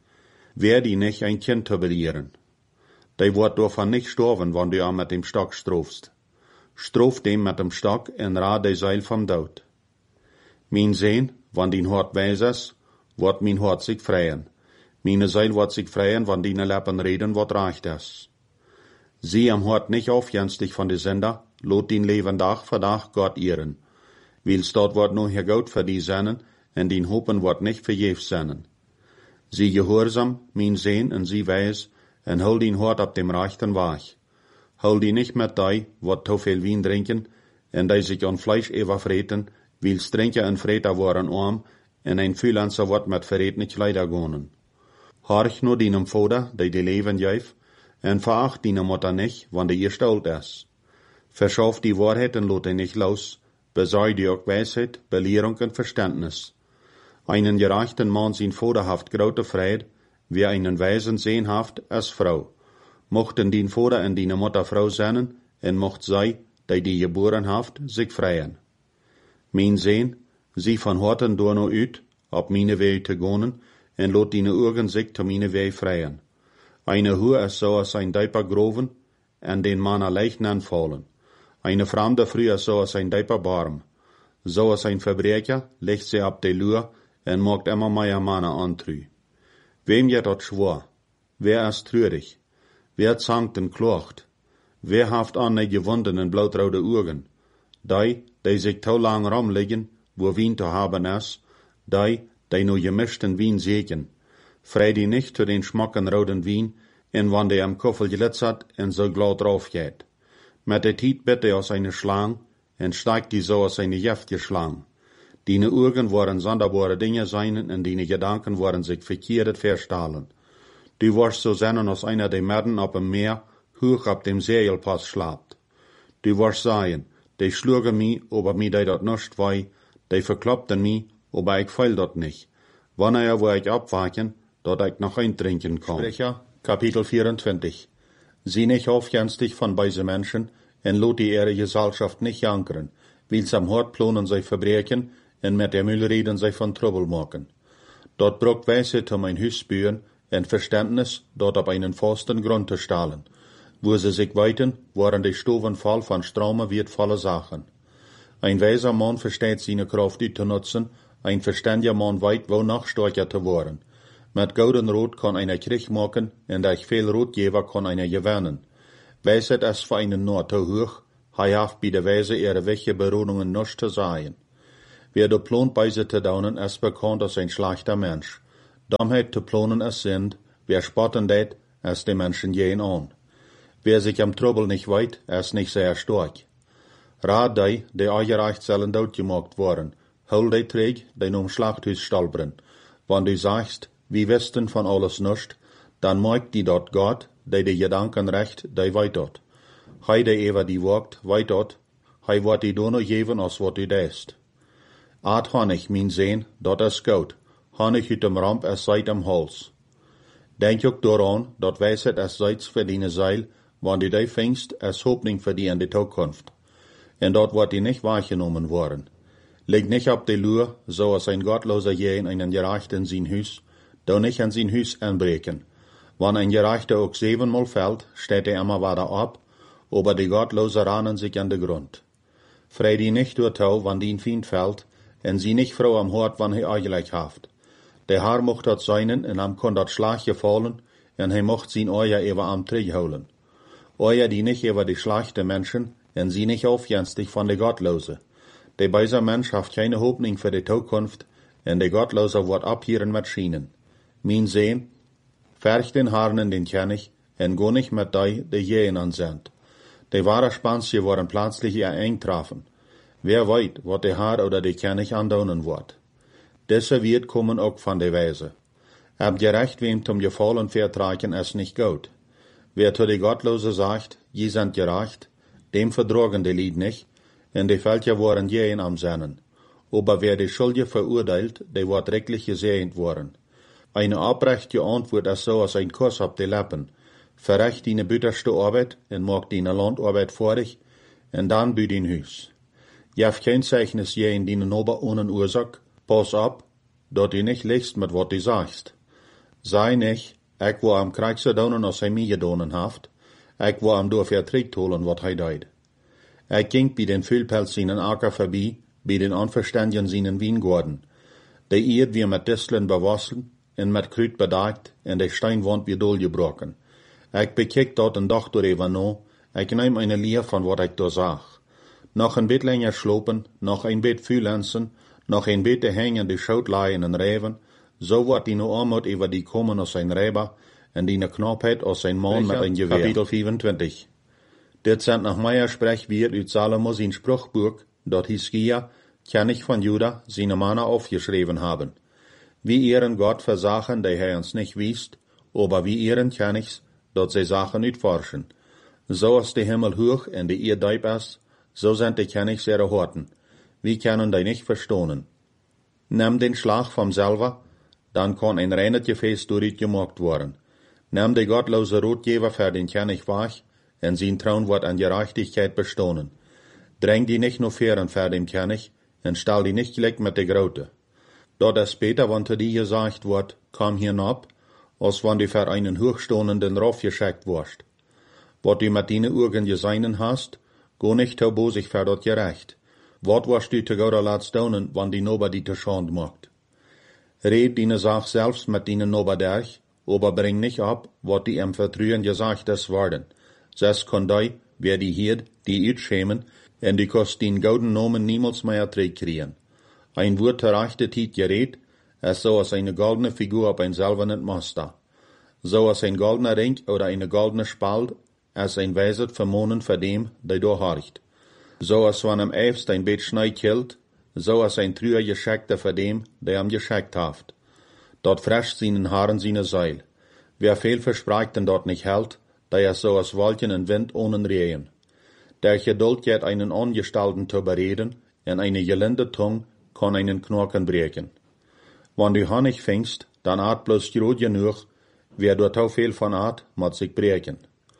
Wer die nicht ein Kind zu belehren. De wird davon nicht sterben, wann du ihn mit dem Stock strofst. Strof dem mit dem Stock en rad de Seil vom Tod. Mein Sehn, wann din Hort weis is, wird mein Hort sich freien. Meine Seil wird sich freien, wann dine Lippen reden, wat reicht es. Sie am Hort nicht aufjenstig von de Sender, lot din Leben Tag für Tag Gott ehren. Weil's dort wird nur hier Gott für die sennen, en din Hopen wird nicht verjefs sennen. Sie gehorsam, mein Sehn, en sie weis, en hol din Hort ab dem rechten Weg. Hol die nicht mit die, wat zu viel Wein trinken, en die sich an Fleisch überfreten, weil's Trinker en Freter waren arm, en ein Fühlanzer wird mit Verret nicht leider gonen. Horch nur dinem Vater, die Leben geif, en veracht dine Mutter nicht, wann die ihr stolz is. Verschaff die Wahrheit en lot nicht los, besorg die auch Weisheit, Belehrung und Verständnis. Einen gerechten Mann sin Vaterhaft grote Freude, wie einen Weisen sehnhaft als Frau. Mochten din Vater en dine Mutter Frau sein, en mocht sei, die geboren haft, sich freien. Mein Sehn, sie von Horten door no uit, op meine Weh te gonen, en lot dine Augen sich zu meine Weh freien. Eine Hure is so als ein Diaper groven, en den Mann leicht anfallen. Eine Fremde früher so als ein Diaper barm. So als ein Verbrecher legt sie ab de Lur, en mogt immer mehr Männer antrü. Wem je dat schwor? Wer ist trürig? Wer zankt en klocht? Wer haft an ne gewundenen blautraude Augen? Die sich to lang rumliegen, wo Wien zu haben is, die nur gemischten Wien segen. Frei die nicht zu den schmacken roten Wien, en wann der am Koffel glitzert en so glatt drauf geht. Mit der Tiet bitte aus eine Schlang, en steigt die so aus eine jeftige Schlang. Dine Augen waren sonderbare Dinge seinen, en dine Gedanken waren sich verkehrt verstahlen. Du warst so sennen als einer der Merden op dem Meer, hoch ab dem Segelpass schlapt. Du warst sagen, die schlugen mi, aber mi die dat nicht wei, die verkloppten mi, aber ich feil dat nicht. Wann wo ich abwachen, dat ich noch eintrinken kann. Sprecher, Kapitel 24. Sie nicht aufjenstig von beise Menschen, en lot die ihre Gesellschaft nicht jankeren, weil's am Hort plonen sei Verbrechen, en mit der Müll reden sei von Trouble machen. Dort braucht Weisheit um ein Hüs bühen, en Verständnis, dort auf einen festen Grund zu stahlen. Wo sie sich weiten, waren die Stoven voll von Straume wird volle Sachen. Ein weiser Mann versteht seine Kraft zu nutzen, ein verständiger Mann weit wo noch stärker zu werden. Mit golden Rot kann einer Krieg machen, und durch viel Rotgeber kann einer gewinnen. Weisheit ist für einen nur zu hoch, hij haft bij de wijze ihre welche berodungen nichts te zeggen. Wer de plont bij ze te daunen, is bekend als een slechter mens. Domheid te plonen is sind, wer spotten deed, is de mensen geen aan. Wer sich am Trouble nicht weit, is nicht sehr stark. Raad die aangereicht zullen doodgemaakt worden, hol die träg, die om Schlachthuis stalbren. Wann du sagst, wie wisten van alles nichts, dan maakt die dort Gott, die Gedanken recht, die weit dort. Hij die ever die wagt, weit dort, hij wordt die dono geven als wat u deest. Aad Honig, mijn zeen, dat is goud. Honig uit dem ramp is seit am Hals. Denk ook daaraan, dat wijsheid is zijds voor die zeil, wanneer die vingst, is hoopning voor die in de toekomst. En dat wordt die niet waargenomen worden. Leg nicht op de luur, zoals een gottloser jeen einen Gerechten in zijn huis, do nicht in zijn huis aanbreken. Wanneer een Gerechte ook 7-mal fällt, steht immer wieder op, aber die Gottloser ranen sich an de grund. Vrij die nicht door touw, wann die Feind fällt, en sie nicht froh am Hort, wann hij eigentlich haft. Der Haar mocht dat seinen, en am kon dat Schlagje fallen, en hij mocht zijn oja ever am Trich holen. Oja die nicht ever die schlechte Menschen, en sie nicht aufjenstig von de Gottlose. Der böse Mensch haft keine Hoffnung für die Zukunft, en de Gottlose wordt abhieren met Schienen. Mijn zeen, verg den Harnen den König, en go nicht mit die Jähen ansendt. De wahre Spansje worden plötzlich ihr eng trafen. Wer weet wat de Haar oder de König andaunen wordt. Diese wird kommen auch von der Weise. Ab gerecht wem zum Gefallen vertragen ist nicht gut. Wer zu de Gottlose sagt, je sind gerecht, dem verdrogen de Lied nicht, en de Völker worden jähen am Sennen. Aber wer de Schuldige verurteilt, de wordt rechtlich gesehnt worden. Eine abrechte Antwort ist so als ein Kuss auf die Lippen. Verrecht die bitterste Arbeit en macht die Landarbeit vorig, en dann büt in Huis. Jef kein Zeichnis jähen die Nober ohne Ursache, pass op, dat die nicht liegst mit wat die sagst. Sei nicht, ik wo am Krieg so donen als hij mij gedonen haft, ik wo am door verträgt holen wat hij deed. Ik ging bij den Füllpelz seinen Acker vorbei, bij den Anverständigen seinen Wiengorden. De Eerd wir met Disteln bewassen, en met Krüt bedagt, en de Steinwand wir dolgebrochen. Ik bekijk dat en dacht door even no, ik neem eine Leer van wat ik door zag. Nog een bit länger slopen, nog een bit Fühlensen, nog een bit te hängen de Schoutleien en Reven, so wordt die no armoed over die komen als een Reber, en die knapheid als een man met een geweer. Kapitel 24. Dit zijn nach Meier sprech weer uit Salomo zijn Spruchbuch, dat Hiskia, König von Juda, seine Männer aufgeschrieben haben. Wie ihren Gott versachen, der hij uns nicht wiest, aber wie ihren Königs, dat zij Sachen uitforschen. So ist der Himmel hoch en de Erde diep is, so sind die Königs ihre Horten. Wir können die nicht verstohnen. Nimm den Schlag vom selber, dann kann ein reines Gefäß durch gemacht worden. Nimm die gottlose Rotgeber für den König wach, en sein Traun wird an Gerechtigkeit bestohnen. Dräng die nicht nur fern für den König, en stall die nicht gleich mit der Grote. Dort es später, wann zu die gesagt wird, komm hinab, als wann die für einen hochstohnenden Rauf geschickt wirst. Wat du mit deinen Augen gesehen hast, go nicht tau sich für dort gerecht. Wat wirst du zu Gott laat stonen, wann die Nober die te schand macht. Red deine Sach selbst mit deinen Nober durch, aber bring nicht ab, wat die im Vertrühen gesagt ist worden. Ses kann die, wer die hiert, die uitschämen, en die kost den gouden Nomen niemals mehr kriegen. Ein Wort der rechte Tiet gerät, es so als eine goldene Figur auf ein silbernen Master. So als ein goldener Ring oder eine goldene Spalt, als ein Weiset vermonen für dem, der da horcht. So als wann am Eifst ein Bett Schnee killt, so als ein Trüer Gescheckter für dem, der am gescheckt haft. Dort frescht seinen Haaren seine Seil. Wer viel verspricht und dort nicht hält, der ist so als Wolken und Wind ohne Rehen. Der Geduld geht einen Angestalten zu bereden, en eine gelinde Tung kann einen Knochen brechen. Wann du Honig fängst, dann art bloß groß genug, wer dort auch viel von art, muss sich brechen.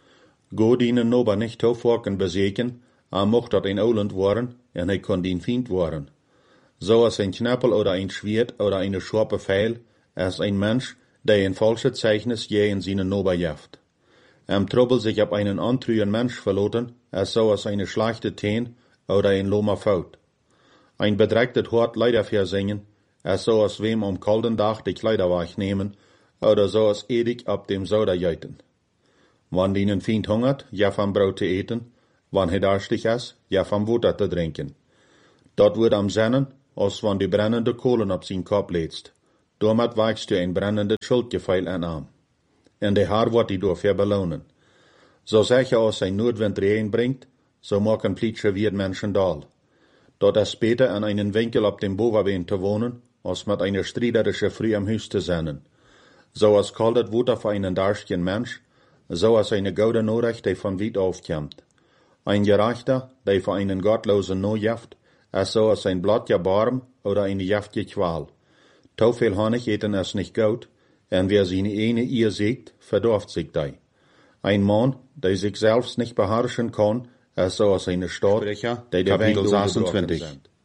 Go dienen Nober nicht zu Forken beseken, mocht dat ein Oland worden, en hij kon dien Feind worden. So als ein Knappel oder ein Schwert oder eine scharpe Pfeil, als ein Mensch, der ein falsches Zeichnis je in seinen Nober jaft. Trouble sich ab einen antrühen Mensch verloten, als so als eine schlechte Teen oder ein loma Faut. Ein bedrecktet Hort Leider versingen, als so als wem am kalten Tag die Kleider wegnehmen, oder so als edig ab dem Soda jeiten. Wann ihnen Feind hungert, ja vom Brot zu eten, wann hij durstig is, ja vom Water te drinken. Dat wordt am zennen, als wann die brennende kolen op zijn kop leedst. Damit weichst du een brennende schuldgefühl aan. En de haar wordt hij dafür belohnen. So sicher als ein Nordwind Regen bringt, so machen plitsche wir Menschen dal. Dort ist später an einen Winkel auf dem Bovenbeen zu wohnen, als mit einer striederische Früh am Haus zu sein. So als kaltet Wutter für einen darstchen Mensch, so als eine gute Nachricht, die von weit aufkommt. Ein Gerechter, der für einen Gottlosen no jaft, ist so als ein blattje Barm oder eine jaftige Qual. To viel Honig eten ist nicht gut, und wer seine eine Ehe siegt, verdorft sich da. Ein Mann, der sich selbst nicht beherrschen kann, ist so als eine Stadt, der Kapitel 26.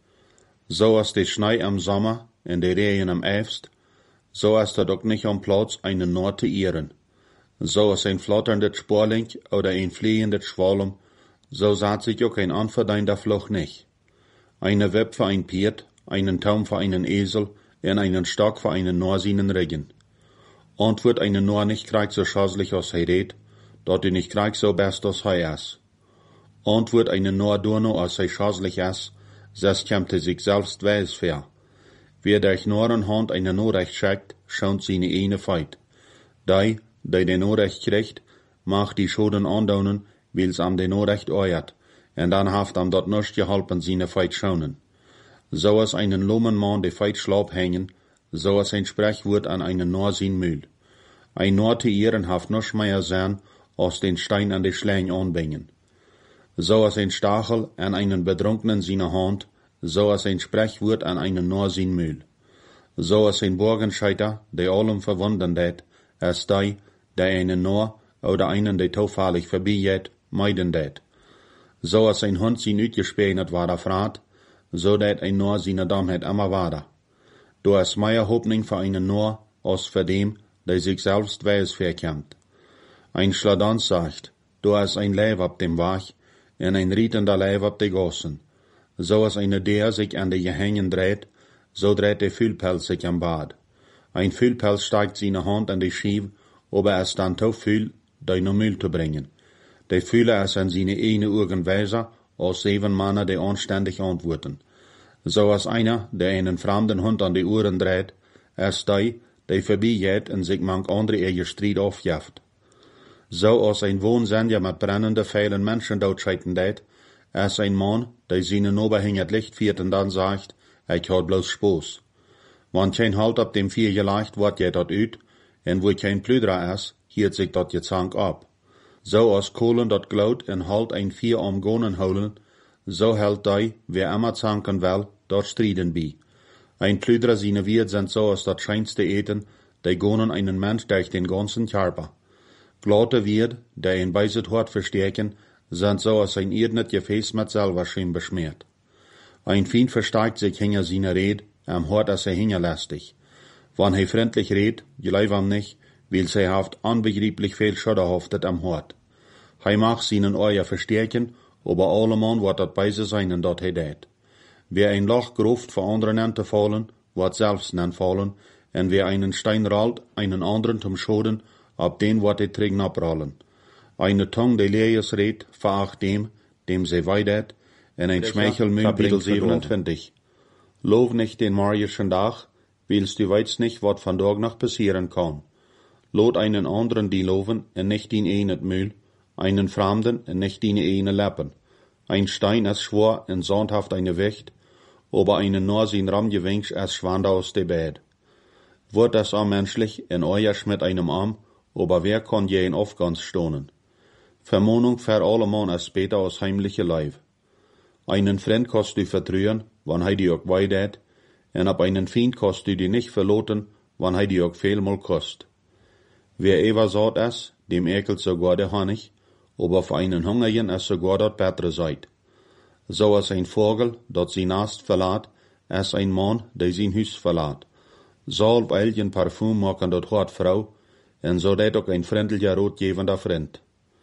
So als die Schnee am Sommer und die Regen am Herbst, so ist er doch nicht am Platz, einen Nord zu ehren. So als ein flatterndes Sporling oder ein fliegendes Schwalm, so sagt sich auch ein anverdienter Fluch nicht. Eine Web für ein Pferd, einen Taum für einen Esel und einen Stock für einen Norsinen Regen. Und wird einen Nor nicht krieg so schaslich als er redet, dort nicht krieg so best als er ist. Und wird einen Nor durno als er schaslich ist, das kommt er sich selbst weiß für. Wer durch Noren Hand eine Norrecht schickt, schaut seine eine Feit. Die den Norrecht kriegt, macht die Schoden andaunen, weil's am den Norrecht euert, und dann haft am dort nicht geholpen seine Feit schaunen. So als einen lommen Mann die Feit schlaub hängen, so als ein Sprechwort an einen Nor sin Mühl. Ein Nor zu ehren haft noch mehr sein, als den Stein an die Schläng anbringen. So als ein Stachel an einen Betrunkenen seine Hand, so als ein Sprechwort an einen Nor sin Mühl. So als ein Borgenscheiter, der allem verwundern det, als der einen Nor oder einen, der zufällig vorbeigeht, meiden det. So als ein Hund sin uitgespänet war der Frat, so dat ein Nor seine Dummheit immer war. Du hast mehr Hoffnung für einen Nor, als für dem, der sich selbst weiß verkämmt. Ein Schladans sagt, du hast ein Leib ab dem Wach, und ein rietender Leib ab de Gossen. So als eine der sich an de Gehängen dreht, so dreht der Fühlpelz sich am Bad. Ein Fühlpelz steigt seine Hand an die Schiebe, ob es dann so viel, die no Müll zu bringen. Der Fühler es an seine eine Augen weiser, als 7 Männer, die anständig antworten. So als einer, der einen fremden Hund an die Ohren dreht, als der vorbeigeht und sich manch andere ihr Streit aufjaft. So als ein Wohnsender mit brennenden Pfeilen Menschen dotscheiten det, als ein Mann, der seine Oberhäng het Licht fiert und dann sagt, ich hat bloß Spaß. Wann kein Halt ab dem Vier gelegt wird, geht dat uit, und wo kein Plüdra is, hielt sich dat Gezank ab. So als Kohlen dat glaut und halt ein Vier am Gonen holen, so hält dei, wer immer zanken will, dort striden bi. Ein Plüdra seine Wirt sind so als dat scheinste Eten, die gonen einen Mensch durch den ganzen Körper. Glaute Wirt, der ein beiset Hort verstärken, sind so als ein irrnet Gefäß mit Salverschirm beschmiert. Ein Feind versteigt sich hinter seine Red, am Hort als hingerlästig. Wann er freundlich red, gleich am nicht, weil sie haft unbegreiflich viel Schudder haftet am Hort. Hij mag seinen Euer verstärken, aber allemal wird dat beise sein und dat he det. Wer ein Loch gruft für anderen an zu fallen, wird selbst an fallen, und wer einen Stein rollt, einen anderen zum Schoden, ab den wird er Trägen abrollen. Eine Tongue, die Lees red, veracht dem sie weidet, und ein Schmeichelmühl Kapitel 27. Lof nicht den morgischen Tag, weil's du weißt nicht, wat von Tag noch passieren kann. Lot einen anderen die loven, und nicht den einen Mühl, einen Fremden, und nicht den einen Lappen. Ein Stein ist schwor und sondhaft eine Wächt, aber einen nur sin Ramgewinsch als schwand aus de Bett. Wird das auch menschlich, in euer mit einem Arm, aber wer kann je in Aufgans stohnen? Vermohnung für alle Mann ist später aus heimliche Leib. Einen Freund kannst du vertrühen, wann he die auch weidet, und ab einen Feind kannst du die nicht verloten, wann he die auch vielmal kost. Wer ever saat es, dem ekelt sogar der Honig, aber für einen Hungerigen ist sogar dort bessere Seid. So als ein Vogel, dat sein Nest verlaat, als ein Mann, der sein Hus verlaat. Salb elgen Parfum machen dort hart Frau, und so dat auch ein freundlicher rotgebender Freund.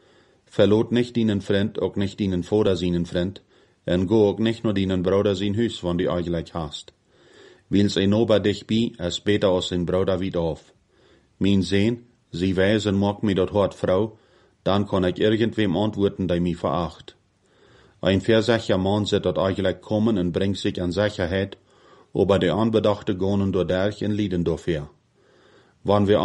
Verlot nicht deinen Freund, auch nicht deinen Vater seinen Freund, und go auch nicht nur deinen Bruder sein Hus, wann du eigentlich hast. Weil's ein Ober dich bi, es beter als sein Bruder wieder auf. Mein Sehn, sie weisen mag mir dort hart Frau, dann kann ich irgendwem antworten, der mich veracht. Ein versicher Mann zit dat eigenlijk kommen en brengt sich an Sicherheit, aber die Anbedachte gonen door derch en lijden dafür. Wann wir